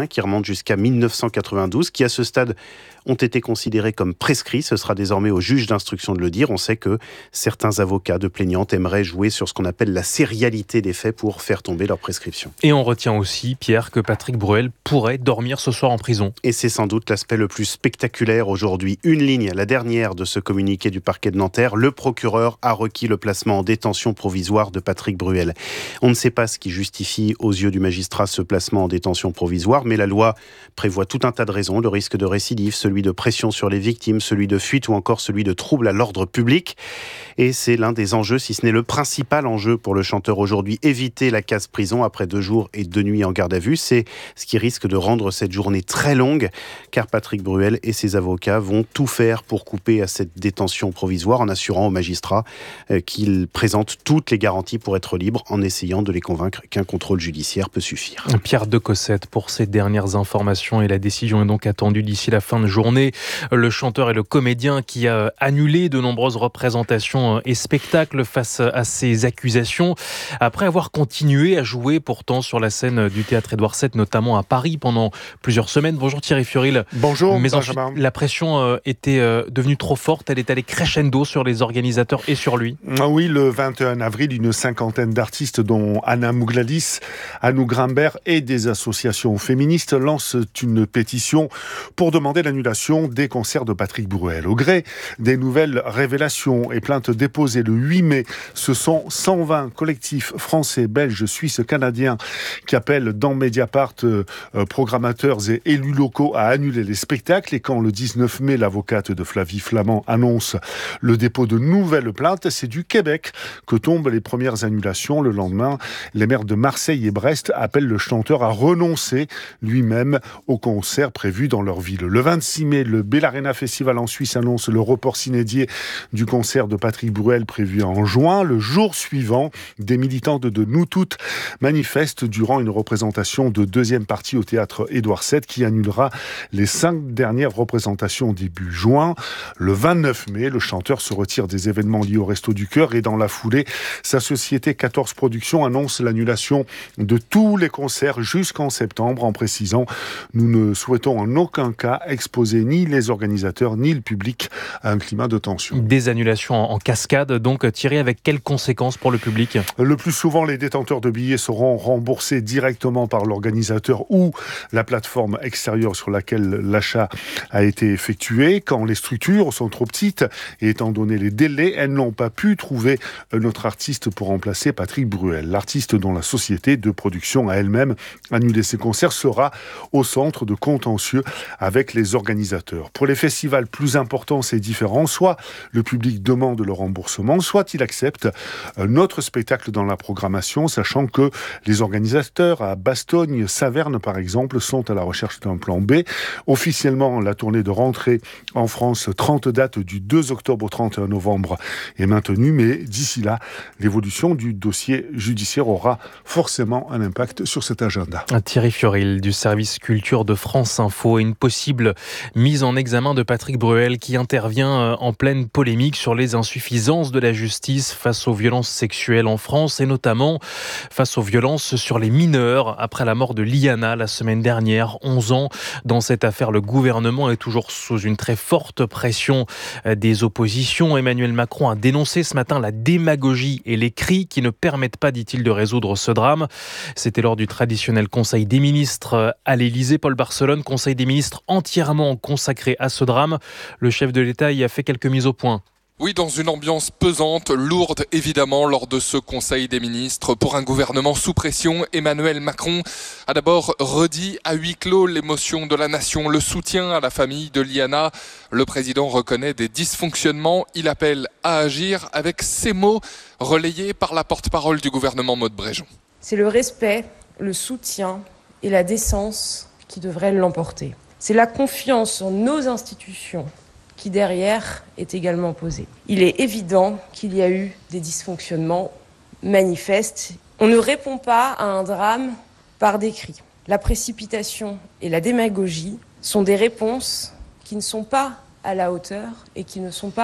hein, qui remontent jusqu'à mille neuf cent quatre-vingt-douze, qui à ce stade ont été considérés comme prescrits. Ce sera désormais au juge d'instruction de le dire. On sait que certains avocats de plaignantes aimeraient jouer sur ce qu'on appelle la sérialité des faits pour faire tomber leur prescription. Et on retient aussi, Pierre, que Patrick Bruel pourrait dormir ce soir en prison. Et c'est sans doute l'aspect le plus spectaculaire aujourd'hui. Une ligne, la dernière de ce communiqué du parquet de Nanterre. Le procureur a requis le placement en détention provisoire de Patrick Bruel. On ne sait pas ce qui justifie aux yeux du magistrat ce placement en détention provisoire, mais la loi prévoit tout un tas de raisons. Le risque de récidive, celui de pression sur les victimes, celui de fuite ou encore celui de trouble à l'ordre public. Et c'est l'un des enjeux, si ce n'est le principal enjeu pour le chanteur aujourd'hui, éviter la case prison après deux jours et deux nuits en garde à vue. C'est ce qui risque de rendre cette journée très longue, car Patrick Bruel et ses avocats vont tout faire pour couper à cette détention provisoire en assurant aux magistrats qu'ils présentent toutes les garanties pour être libres, en essayant de les convaincre qu'un contrôle judiciaire peut suffire. Pierre de Cossette pour ces dernières informations, et la décision est donc attendue d'ici la fin de journée. Le chanteur et le comédien qui a annulé de nombreuses représentations et spectacles face à ces accusations, après avoir continué à jouer pourtant sur la scène du théâtre Édouard sept, notamment à Paris pendant plusieurs semaines. Bonjour Thierry Furil. Bonjour. Mais ensuite, la pression était devenue trop forte, elle est allée crescendo sur les organisateurs et sur lui. Ah oui, le vingt et un avril, une cinquantaine d'artistes dont Anna Mougladis, Anou Grimbert et des associations féministes lancent une pétition pour demander l'annulation des concerts de Patrick Bruel. Au gré des nouvelles révélations et plaintes déposées le huit mai, ce sont cent vingt collectifs français, belges, suisses, canadiens qui appellent dans Mediapart euh, programmateurs et élus locaux à annuler les spectacles. Et quand le dix-neuf mai, l'avocate de Flavie Flament annonce le dépôt de nouvelles plaintes, c'est du Québec que tombent les premières annulations. Le lendemain, les maires de Marseille et Brest appellent le chanteur à renoncer lui-même au concert prévu dans leur ville. Le vingt-six mai, le Bellarena Festival en Suisse annonce le report sine-die du concert de Patrick Bruel prévu en juin. Le jour suivant, des militantes de Nous Toutes manifestent durant une représentation de deuxième partie au théâtre Édouard sept qui annulera les cinq dernières représentations début juin. Le vingt-neuf mai, le chanteur se retire des événements liés au Resto du Cœur et dans la foulée, sa société quatorze Productions annonce l'annulation de tous les concerts jusqu'en septembre en précisant « Nous ne souhaitons en aucun cas exposer ni les organisateurs ni le public à un climat de tension ». Des annulations en cascade, donc tirées avec quelles conséquences pour le public ? Le plus souvent, les détenteurs de billets seront remboursés directement par l'organisateur ou la plateforme extérieure sur laquelle l'achat a été effectué. Quand les structures sont trop petites et étant donné les délais, elles n'ont pas pu trouver un autre artiste pour remplacer Patrick Bruel. L'artiste dont la société de production a elle-même annulé ses concerts sera au centre de contentieux avec les organisateurs. Pour les festivals plus importants, c'est différent. Soit le public demande le remboursement, soit il accepte un autre spectacle dans la programmation, sachant que les organisateurs à Bastogne, Saverne par exemple, sont à la recherche d'un plan B. Officiellement, la tournée de rentrée en France, trente dates du deux octobre au trente et un novembre est maintenue, mais d'ici là, l'évolution du dossier judiciaire aura forcément un impact sur cet agenda. Thierry Furil du service culture de France Info, et une possible mise en examen de Patrick Bruel qui intervient en pleine polémique sur les insuffisances de la justice face aux violences sexuelles en France et notamment face aux violences sur les mineurs après la mort de Liana la semaine dernière, onze ans. Dans cette affaire, le gouvernement est toujours sous une très forte pression des oppositions. Emmanuel Macron a dénoncé ce matin la démagogie et les cris qui ne permettent pas, dit-il, de résoudre ce drame. C'était lors du traditionnel Conseil des ministres à l'Élysée. Paul Barcelone, Conseil des ministres entièrement consacré à ce drame. Le chef de l'État y a fait quelques mises au point. Oui, dans une ambiance pesante, lourde évidemment lors de ce Conseil des ministres. Pour un gouvernement sous pression, Emmanuel Macron a d'abord redit à huis clos l'émotion de la nation, le soutien à la famille de Liana. Le président reconnaît des dysfonctionnements, il appelle à agir avec ces mots relayés par la porte-parole du gouvernement Maud Bréjon. C'est le respect, le soutien et la décence qui devraient l'emporter. C'est la confiance en nos institutions qui derrière est également posée. Il est évident qu'il y a eu des dysfonctionnements manifestes. On ne répond pas à un drame par des cris. La précipitation et la démagogie sont des réponses qui ne sont pas à la hauteur et qui ne sont pas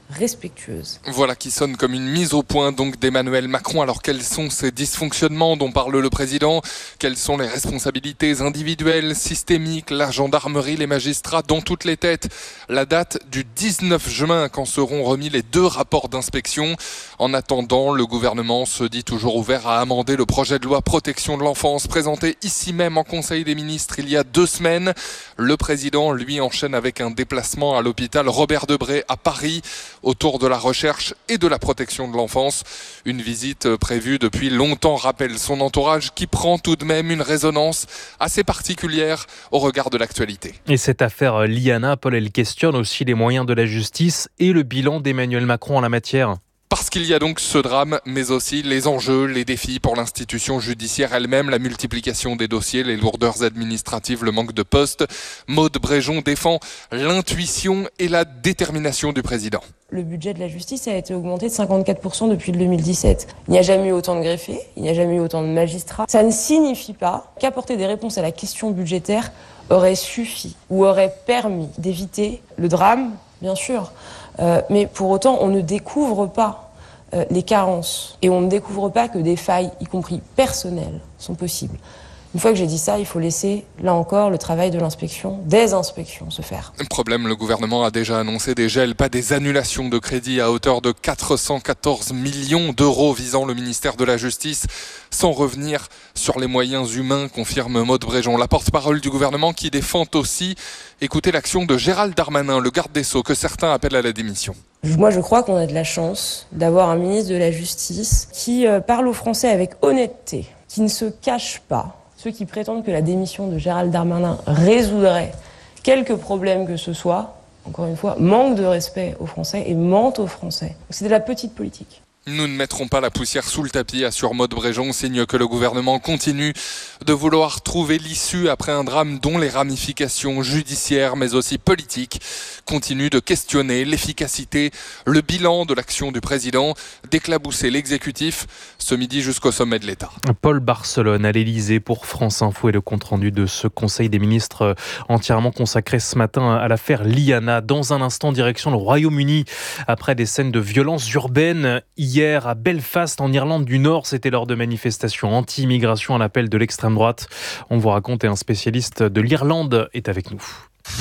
respectueuse. Voilà qui sonne comme une mise au point donc d'Emmanuel Macron. Alors quels sont ces dysfonctionnements dont parle le président ? Quelles sont les responsabilités individuelles, systémiques, la gendarmerie, les magistrats, dans toutes les têtes ? La date du dix-neuf juin quand seront remis les deux rapports d'inspection. En attendant, le gouvernement se dit toujours ouvert à amender le projet de loi protection de l'enfance présenté ici même en Conseil des ministres il y a deux semaines. Le président, lui, enchaîne avec un déplacement à l'hôpital Robert Debré à Paris autour de la recherche et de la protection de l'enfance. Une visite prévue depuis longtemps, rappelle son entourage, qui prend tout de même une résonance assez particulière au regard de l'actualité. Et cette affaire Liana, Paul, elle questionne aussi les moyens de la justice et le bilan d'Emmanuel Macron en la matière. Parce qu'il y a donc ce drame, mais aussi les enjeux, les défis pour l'institution judiciaire elle-même, la multiplication des dossiers, les lourdeurs administratives, le manque de postes. Maude Bréjon défend l'intuition et la détermination du président. Le budget de la justice a été augmenté de cinquante-quatre pour cent depuis le deux mille dix-sept. Il n'y a jamais eu autant de greffiers, il n'y a jamais eu autant de magistrats. Ça ne signifie pas qu'apporter des réponses à la question budgétaire aurait suffi ou aurait permis d'éviter le drame, bien sûr. Euh, mais pour autant, on ne découvre pas euh, les carences et on ne découvre pas que des failles, y compris personnelles, sont possibles. Une fois que j'ai dit ça, il faut laisser, là encore, le travail de l'inspection, des inspections, se faire. Problème, le gouvernement a déjà annoncé des gels, pas des annulations de crédits à hauteur de quatre cent quatorze millions d'euros visant le ministère de la Justice, sans revenir sur les moyens humains, confirme Maude Bréjon, la porte-parole du gouvernement qui défend aussi, écoutez, l'action de Gérald Darmanin, le garde des Sceaux, que certains appellent à la démission. Moi, je crois qu'on a de la chance d'avoir un ministre de la Justice qui euh, parle aux Français avec honnêteté, qui ne se cache pas. Ceux qui prétendent que la démission de Gérald Darmanin résoudrait quelques problèmes que ce soit, encore une fois, manquent de respect aux Français et mentent aux Français. C'est de la petite politique. Nous ne mettrons pas la poussière sous le tapis, assure Maude Bréjon, signe que le gouvernement continue de vouloir trouver l'issue après un drame dont les ramifications judiciaires mais aussi politiques continuent de questionner l'efficacité, le bilan de l'action du président, d'éclabousser l'exécutif ce midi jusqu'au sommet de l'État. Paul Barcelone à l'Élysée pour France Info et le compte-rendu de ce Conseil des ministres entièrement consacré ce matin à l'affaire Liana. Dans un instant, direction le Royaume-Uni après des scènes de violence urbaine. Hier à Belfast en Irlande du Nord, c'était lors de manifestations anti-immigration à l'appel de l'extrême droite. On vous raconte et un spécialiste de l'Irlande est avec nous.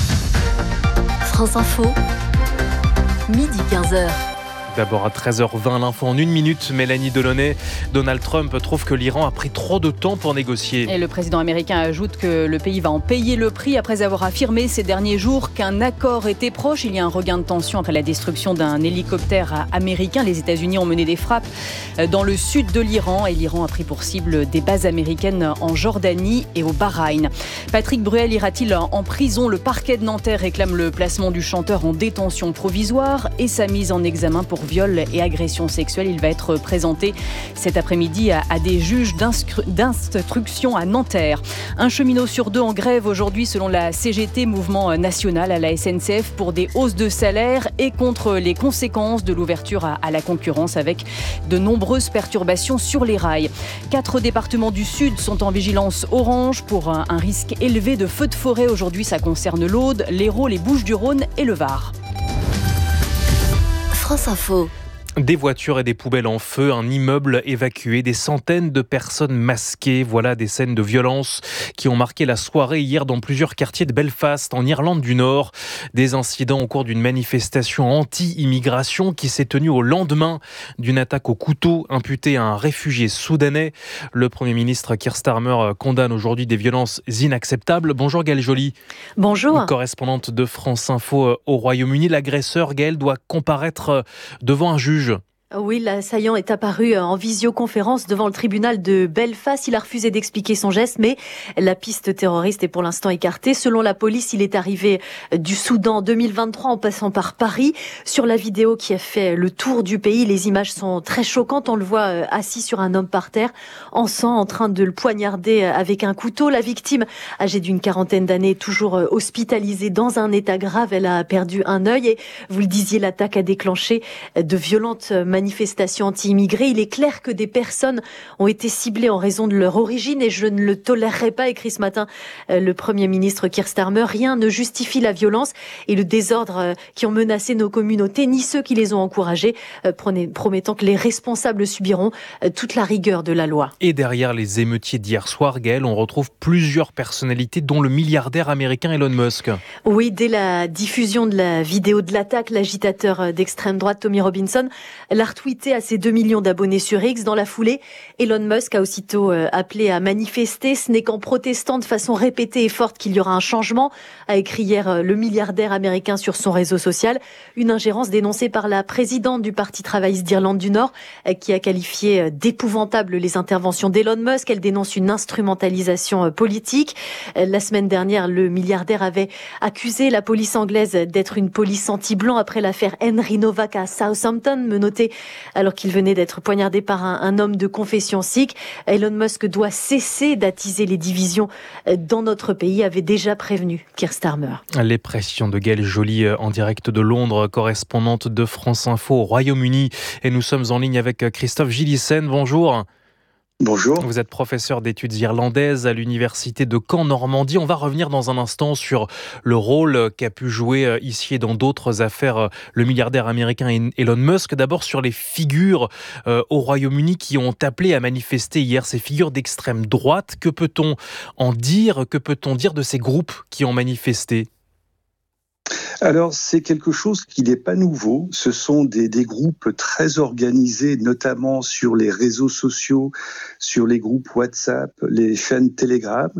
France Info, midi quinze heures. D'abord à treize heures vingt, l'info en une minute. Mélanie Delaunay, Donald Trump trouve que l'Iran a pris trop de temps pour négocier. Et le président américain ajoute que le pays va en payer le prix après avoir affirmé ces derniers jours qu'un accord était proche. Il y a un regain de tension après la destruction d'un hélicoptère américain. Les États-Unis ont mené des frappes dans le sud de l'Iran et l'Iran a pris pour cible des bases américaines en Jordanie et au Bahreïn. Patrick Bruel ira-t-il en prison ? Le parquet de Nanterre réclame le placement du chanteur en détention provisoire et sa mise en examen pour viol et agression sexuelle. Il va être présenté cet après-midi à, à des juges d'instruction à Nanterre. Un cheminot sur deux en grève aujourd'hui selon la C G T, mouvement national à la S N C F, pour des hausses de salaire et contre les conséquences de l'ouverture à, à la concurrence avec de nombreuses perturbations sur les rails. Quatre départements du Sud sont en vigilance orange pour un, un risque élevé de feux de forêt. Aujourd'hui, ça concerne l'Aude, l'Hérault, les Bouches-du-Rhône et le Var. France Info. Des voitures et des poubelles en feu, un immeuble évacué, des centaines de personnes masquées. Voilà des scènes de violence qui ont marqué la soirée hier dans plusieurs quartiers de Belfast, en Irlande du Nord. Des incidents au cours d'une manifestation anti-immigration qui s'est tenue au lendemain d'une attaque au couteau imputée à un réfugié soudanais. Le Premier ministre Keir Starmer condamne aujourd'hui des violences inacceptables. Bonjour Gaëlle Joly. Bonjour. Correspondante de France Info au Royaume-Uni. L'agresseur, Gaëlle, doit comparaître devant un juge. Oui, l'assaillant est apparu en visioconférence devant le tribunal de Belfast. Il a refusé d'expliquer son geste, mais la piste terroriste est pour l'instant écartée. Selon la police, il est arrivé du Soudan en deux mille vingt-trois en passant par Paris. Sur la vidéo qui a fait le tour du pays, les images sont très choquantes. On le voit assis sur un homme par terre, en sang, en train de le poignarder avec un couteau. La victime, âgée d'une quarantaine d'années, toujours hospitalisée dans un état grave. Elle a perdu un œil et, vous le disiez, l'attaque a déclenché de violentes manifestations manifestations anti-immigrés. Il est clair que des personnes ont été ciblées en raison de leur origine et je ne le tolérerai pas, écrit ce matin le Premier ministre Keir Starmer. Rien ne justifie la violence et le désordre qui ont menacé nos communautés, ni ceux qui les ont encouragés, promettant que les responsables subiront toute la rigueur de la loi. Et derrière les émeutiers d'hier soir, Gaëlle, on retrouve plusieurs personnalités, dont le milliardaire américain Elon Musk. Oui, dès la diffusion de la vidéo de l'attaque, l'agitateur d'extrême droite Tommy Robinson l'a retweeté à ses deux millions d'abonnés sur X. Dans la foulée, Elon Musk a aussitôt appelé à manifester. Ce n'est qu'en protestant de façon répétée et forte qu'il y aura un changement, a écrit hier le milliardaire américain sur son réseau social. Une ingérence dénoncée par la présidente du Parti travailliste d'Irlande du Nord, qui a qualifié d'épouvantables les interventions d'Elon Musk. Elle dénonce une instrumentalisation politique. La semaine dernière, le milliardaire avait accusé la police anglaise d'être une police anti-blanc après l'affaire Henry Novak à Southampton, menotté alors qu'il venait d'être poignardé par un, un homme de confession sikh. Elon Musk doit cesser d'attiser les divisions dans notre pays, avait déjà prévenu Keir Starmer. Les pressions de Gaëlle Joly en direct de Londres, correspondante de France Info au Royaume-Uni. Et nous sommes en ligne avec Christophe Gillissen. Bonjour. Bonjour. Vous êtes professeur d'études irlandaises à l'université de Caen, Normandie. On va revenir dans un instant sur le rôle qu'a pu jouer ici et dans d'autres affaires le milliardaire américain Elon Musk. D'abord sur les figures euh, au Royaume-Uni qui ont appelé à manifester hier, ces figures d'extrême droite. Que peut-on en dire ? Que peut-on dire de ces groupes qui ont manifesté ? Alors, c'est quelque chose qui n'est pas nouveau. Ce sont des, des groupes très organisés, notamment sur les réseaux sociaux, sur les groupes WhatsApp, les chaînes Telegram.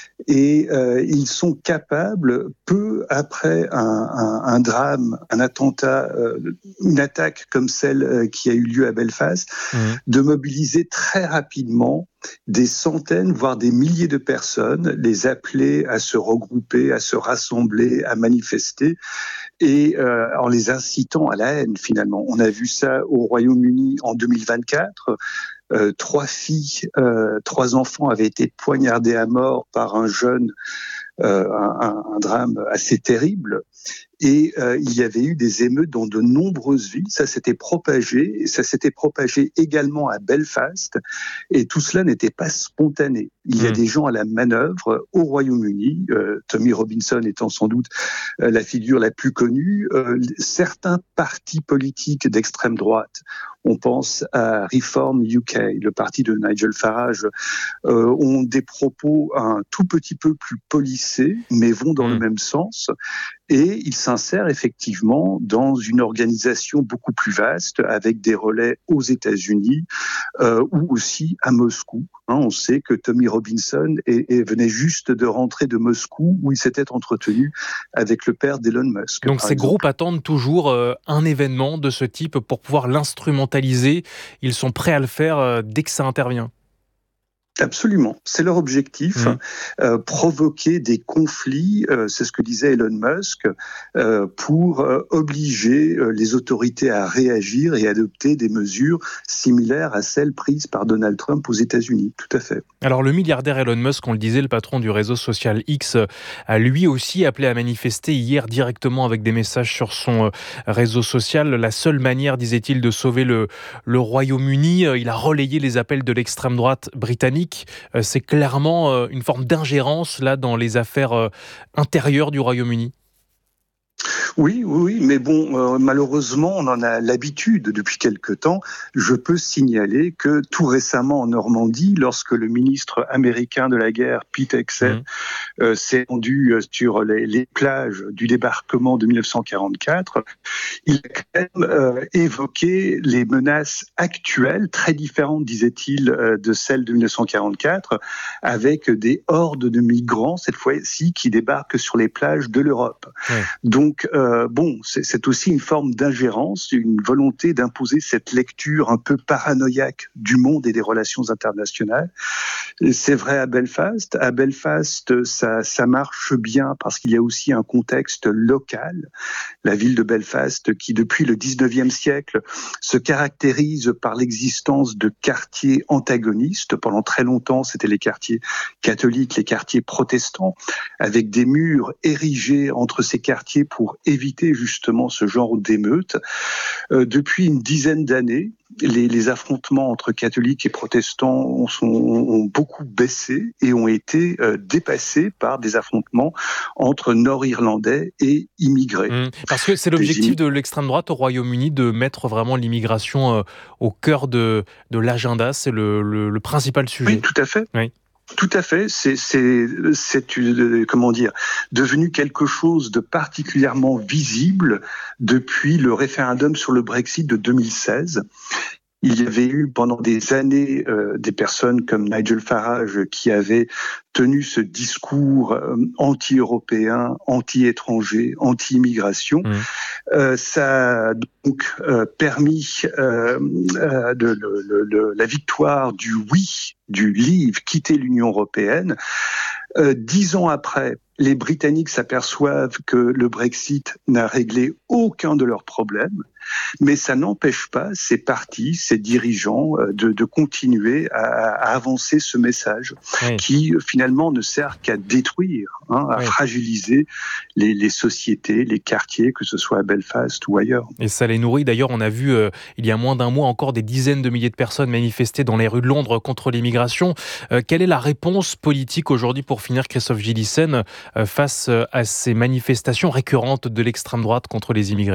Et euh, ils sont capables, peu après un, un, un drame, un attentat, euh, une attaque comme celle euh, qui a eu lieu à Belfast, mmh. de mobiliser très rapidement des centaines, voire des milliers de personnes, les appeler à se regrouper, à se rassembler, à manifester, et euh, en les incitant à la haine finalement. On a vu ça au Royaume-Uni en deux mille vingt-quatre. Euh, trois filles, euh, trois enfants avaient été poignardés à mort par un jeune, euh, un, un drame assez terrible. Et euh, il y avait eu des émeutes dans de nombreuses villes. Ça s'était propagé. Ça s'était propagé également à Belfast. Et tout cela n'était pas spontané. Il y a mmh. des gens à la manœuvre au Royaume-Uni, euh, Tommy Robinson étant sans doute euh, la figure la plus connue. Euh, certains partis politiques d'extrême droite, on pense à Reform U K, le parti de Nigel Farage, euh, ont des propos un tout petit peu plus policés, mais vont dans mmh. le même sens. Et ils s'insèrent effectivement dans une organisation beaucoup plus vaste, avec des relais aux États-Unis euh, ou aussi à Moscou. Hein, on sait que Tommy Robinson est, est, venait juste de rentrer de Moscou, où il s'était entretenu avec le père d'Elon Musk. Donc ces exemple. groupes attendent toujours euh, un événement de ce type pour pouvoir l'instrumentaliser. Ils sont prêts à le faire euh, dès que ça intervient. Absolument, c'est leur objectif, mmh. euh, provoquer des conflits, euh, c'est ce que disait Elon Musk, euh, pour euh, obliger euh, les autorités à réagir et adopter des mesures similaires à celles prises par Donald Trump aux États-Unis, tout à fait. Alors le milliardaire Elon Musk, on le disait, le patron du réseau social X, a lui aussi appelé à manifester hier directement avec des messages sur son euh, réseau social. La seule manière, disait-il, de sauver le, le Royaume-Uni, euh, il a relayé les appels de l'extrême droite britannique. C'est clairement une forme d'ingérence là dans les affaires intérieures du Royaume-Uni. Oui, oui, mais bon, euh, malheureusement, on en a l'habitude depuis quelque temps. Je peux signaler que tout récemment en Normandie, lorsque le ministre américain de la guerre, Pete Hegseth, mmh. euh, s'est rendu sur les, les plages du débarquement de dix-neuf cent quarante-quatre, il a quand même euh, évoqué les menaces actuelles, très différentes, disait-il, euh, de celles de dix-neuf cent quarante-quatre, avec des hordes de migrants, cette fois-ci, qui débarquent sur les plages de l'Europe. Mmh. Donc, euh, Euh, bon, c'est, c'est aussi une forme d'ingérence, une volonté d'imposer cette lecture un peu paranoïaque du monde et des relations internationales. Et c'est vrai à Belfast. À Belfast, ça, ça marche bien parce qu'il y a aussi un contexte local. La ville de Belfast, qui depuis le dix-neuvième siècle se caractérise par l'existence de quartiers antagonistes. Pendant très longtemps, c'était les quartiers catholiques, les quartiers protestants, avec des murs érigés entre ces quartiers pour éviter justement ce genre d'émeutes. Euh, depuis une dizaine d'années, les, les affrontements entre catholiques et protestants ont, sont, ont beaucoup baissé et ont été euh, dépassés par des affrontements entre Nord-Irlandais et immigrés. Mmh, parce que c'est l'objectif de l'extrême droite au Royaume-Uni de mettre vraiment l'immigration euh, au cœur de, de l'agenda. C'est le, le, le principal sujet. Oui, tout à fait. Oui. Tout à fait, c'est, c'est, c'est une, comment dire, devenu quelque chose de particulièrement visible depuis le référendum sur le Brexit de deux mille seize. Il y avait eu pendant des années euh, des personnes comme Nigel Farage qui avaient tenu ce discours euh, anti-européen, anti-étranger, anti-immigration. Mmh. Euh, ça a donc euh, permis euh, euh, de, de, de, de, la victoire du oui, du leave, quitter l'Union européenne. Euh, dix ans après, les Britanniques s'aperçoivent que le Brexit n'a réglé aucun de leurs problèmes, mais ça n'empêche pas ces partis, ces dirigeants de, de continuer à, à avancer ce message oui. qui finalement ne sert qu'à détruire, hein, à oui. fragiliser les, les sociétés, les quartiers, que ce soit à Belfast ou ailleurs. Et ça les nourrit. D'ailleurs, on a vu euh, il y a moins d'un mois encore des dizaines de milliers de personnes manifester dans les rues de Londres contre l'immigration. Euh, quelle est la réponse politique aujourd'hui, pour finir, Christophe Gélissen, euh, face à ces manifestations récurrentes de l'extrême droite contre les immigrés ?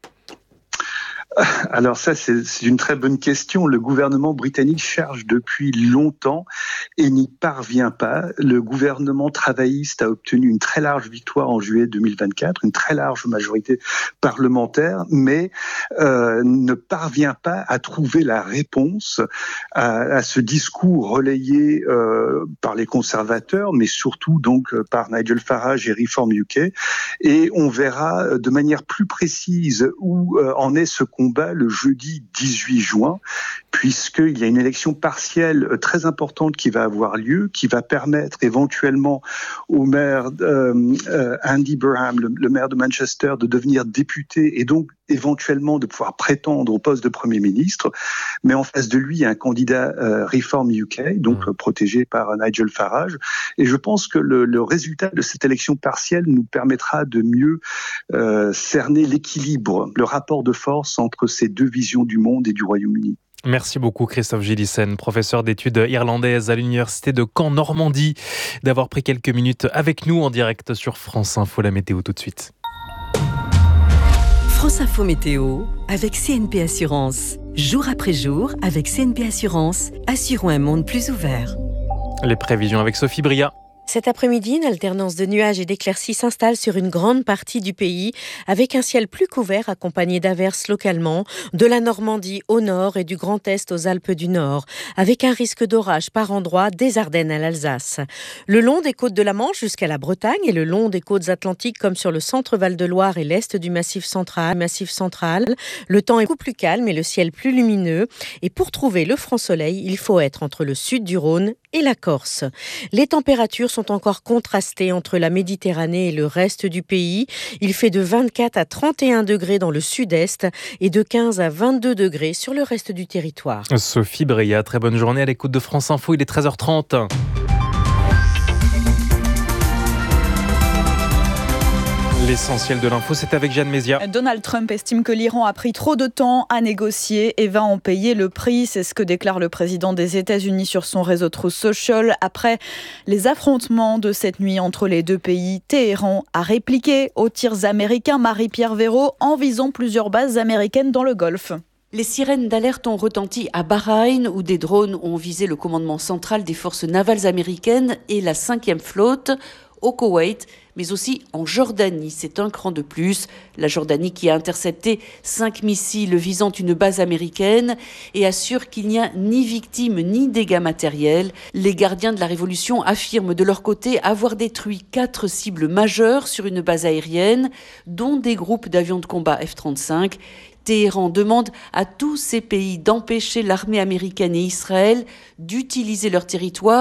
Alors ça, c'est, c'est une très bonne question. Le gouvernement britannique cherche depuis longtemps et n'y parvient pas. Le gouvernement travailliste a obtenu une très large victoire en juillet deux mille vingt-quatre, une très large majorité parlementaire, mais euh, ne parvient pas à trouver la réponse à, à ce discours relayé euh, par les conservateurs, mais surtout donc par Nigel Farage et Reform U K. Et on verra de manière plus précise où euh, en est ce combat le jeudi dix-huit juin, puisqu'il y a une élection partielle très importante qui va avoir lieu, qui va permettre éventuellement au maire euh, euh, Andy Burnham, le, le maire de Manchester, de devenir député et donc éventuellement de pouvoir prétendre au poste de Premier ministre. Mais en face de lui, il y a un candidat euh, Reform U K, donc mmh. protégé par Nigel Farage. Et je pense que le, le résultat de cette élection partielle nous permettra de mieux euh, cerner l'équilibre, le rapport de force entre ces deux visions du monde et du Royaume-Uni. Merci beaucoup Christophe Gélissen, professeur d'études irlandaises à l'université de Caen Normandie, d'avoir pris quelques minutes avec nous en direct sur France Info. La météo tout de suite. France Info Météo avec C N P Assurance. Jour après jour, avec C N P Assurance, assurons un monde plus ouvert. Les prévisions avec Sophie Bria. Cet après-midi, une alternance de nuages et d'éclaircies s'installe sur une grande partie du pays, avec un ciel plus couvert accompagné d'averses localement, de la Normandie au nord et du Grand Est aux Alpes du Nord, avec un risque d'orage par endroits des Ardennes à l'Alsace. Le long des côtes de la Manche jusqu'à la Bretagne et le long des côtes atlantiques comme sur le centre Val-de-Loire et l'est du Massif central, Massif central, le temps est beaucoup plus calme et le ciel plus lumineux. Et pour trouver le franc soleil, il faut être entre le sud du Rhône et la Corse. Les températures sont encore contrastées entre la Méditerranée et le reste du pays. Il fait de vingt-quatre à trente et un degrés dans le sud-est et de quinze à vingt-deux degrés sur le reste du territoire. Sophie Bria, très bonne journée à l'écoute de France Info, il est treize heures trente. L'essentiel de l'info, c'est avec Jeanne Mézia. Donald Trump estime que l'Iran a pris trop de temps à négocier et va en payer le prix. C'est ce que déclare le président des États-Unis sur son réseau Truth Social. Après les affrontements de cette nuit entre les deux pays, Téhéran a répliqué aux tirs américains. Marie-Pierre Véraud, en visant plusieurs bases américaines dans le Golfe. Les sirènes d'alerte ont retenti à Bahreïn, où des drones ont visé le commandement central des forces navales américaines et la cinquième flotte, au Koweït, mais aussi en Jordanie. C'est un cran de plus. La Jordanie qui a intercepté cinq missiles visant une base américaine et assure qu'il n'y a ni victimes ni dégâts matériels. Les gardiens de la Révolution affirment de leur côté avoir détruit quatre cibles majeures sur une base aérienne, dont des groupes d'avions de combat F trente-cinq. Téhéran demande à tous ces pays d'empêcher l'armée américaine et Israël d'utiliser leur territoire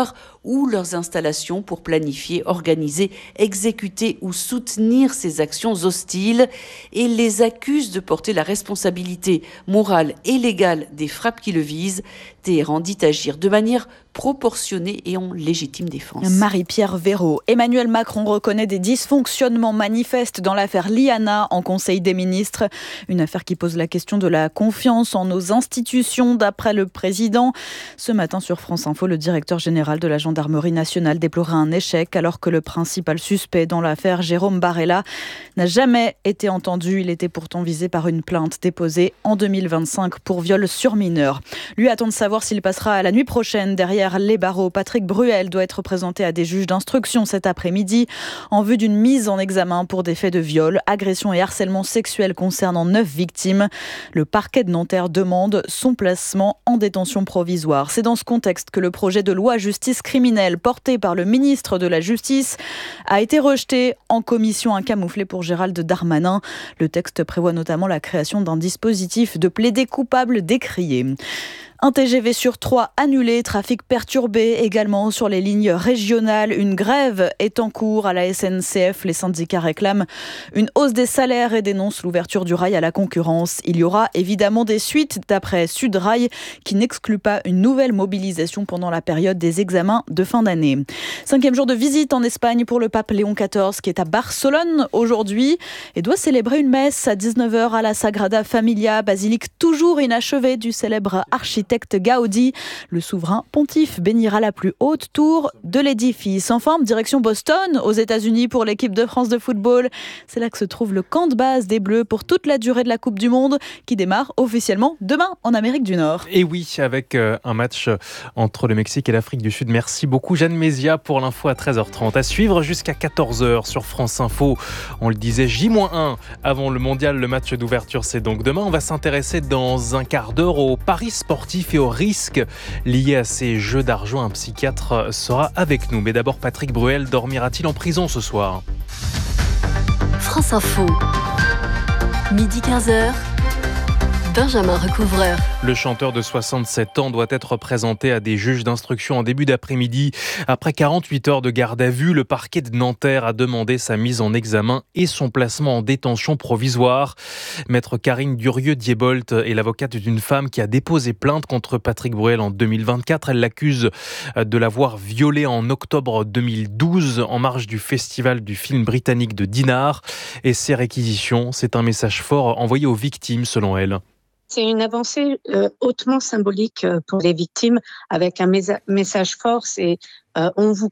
ou leurs installations pour planifier, organiser, exécuter ou soutenir ces actions hostiles et les accuse de porter la responsabilité morale et légale des frappes qui le visent. Téhéran dit agir de manière proportionnée et en légitime défense. Marie-Pierre Véraud. Emmanuel Macron reconnaît des dysfonctionnements manifestes dans l'affaire Liana en Conseil des ministres. Une affaire qui pose la question de la confiance en nos institutions, d'après le président. Ce matin sur France Info, le directeur général de la gendarmerie nationale déplorait un échec alors que le principal suspect dans l'affaire, Jérôme Barella, n'a jamais été entendu. Il était pourtant visé par une plainte déposée en deux mille vingt-cinq pour viol sur mineur. Lui attend de savoir s'il passera à la nuit prochaine derrière les barreaux. Patrick Bruel doit être présenté à des juges d'instruction cet après-midi en vue d'une mise en examen pour des faits de viol, agression et harcèlement sexuel concernant neuf victimes. Le parquet de Nanterre demande son placement en détention provisoire. C'est dans ce contexte que le projet de loi justice criminelle porté par le ministre de la Justice a été rejeté en commission, un camouflet pour Gérald Darmanin. Le texte prévoit notamment la création d'un dispositif de plaidé coupable décrié. Un T G V sur trois annulé, trafic perturbé également sur les lignes régionales. Une grève est en cours à la S N C F. Les syndicats réclament une hausse des salaires et dénoncent l'ouverture du rail à la concurrence. Il y aura évidemment des suites d'après Sudrail qui n'exclut pas une nouvelle mobilisation pendant la période des examens de fin d'année. Cinquième jour de visite en Espagne pour le pape Léon quatorze qui est à Barcelone aujourd'hui et doit célébrer une messe à dix-neuf heures à la Sagrada Familia, basilique toujours inachevée du célèbre architecte Gaudi. Le souverain pontife bénira la plus haute tour de l'édifice. Enfin, direction Boston, aux États-Unis pour l'équipe de France de football. C'est là que se trouve le camp de base des Bleus pour toute la durée de la Coupe du Monde qui démarre officiellement demain en Amérique du Nord. Et oui, avec un match entre le Mexique et l'Afrique du Sud. Merci beaucoup Jeanne Mézia pour l'info à treize heures trente. À suivre jusqu'à quatorze heures sur France Info. On le disait, J moins un avant le mondial. Le match d'ouverture, c'est donc demain. On va s'intéresser dans un quart d'heure au paris sportif et aux risques liés à ces jeux d'argent. Un psychiatre sera avec nous. Mais d'abord, Patrick Bruel dormira-t-il en prison ce soir ? France Info, midi quinze heures. Benjamin Recouvreur. Le chanteur de soixante-sept ans doit être présenté à des juges d'instruction en début d'après-midi. Après quarante-huit heures de garde à vue, le parquet de Nanterre a demandé sa mise en examen et son placement en détention provisoire. Maître Karine Durieux-Diebolt est l'avocate d'une femme qui a déposé plainte contre Patrick Bruel en deux mille vingt-quatre. Elle l'accuse de l'avoir violé en octobre deux mille douze en marge du festival du film britannique de Dinard. Et ces réquisitions, c'est un message fort envoyé aux victimes selon elle. C'est une avancée euh, hautement symbolique pour les victimes avec un messa- message fort, c'est euh, on vous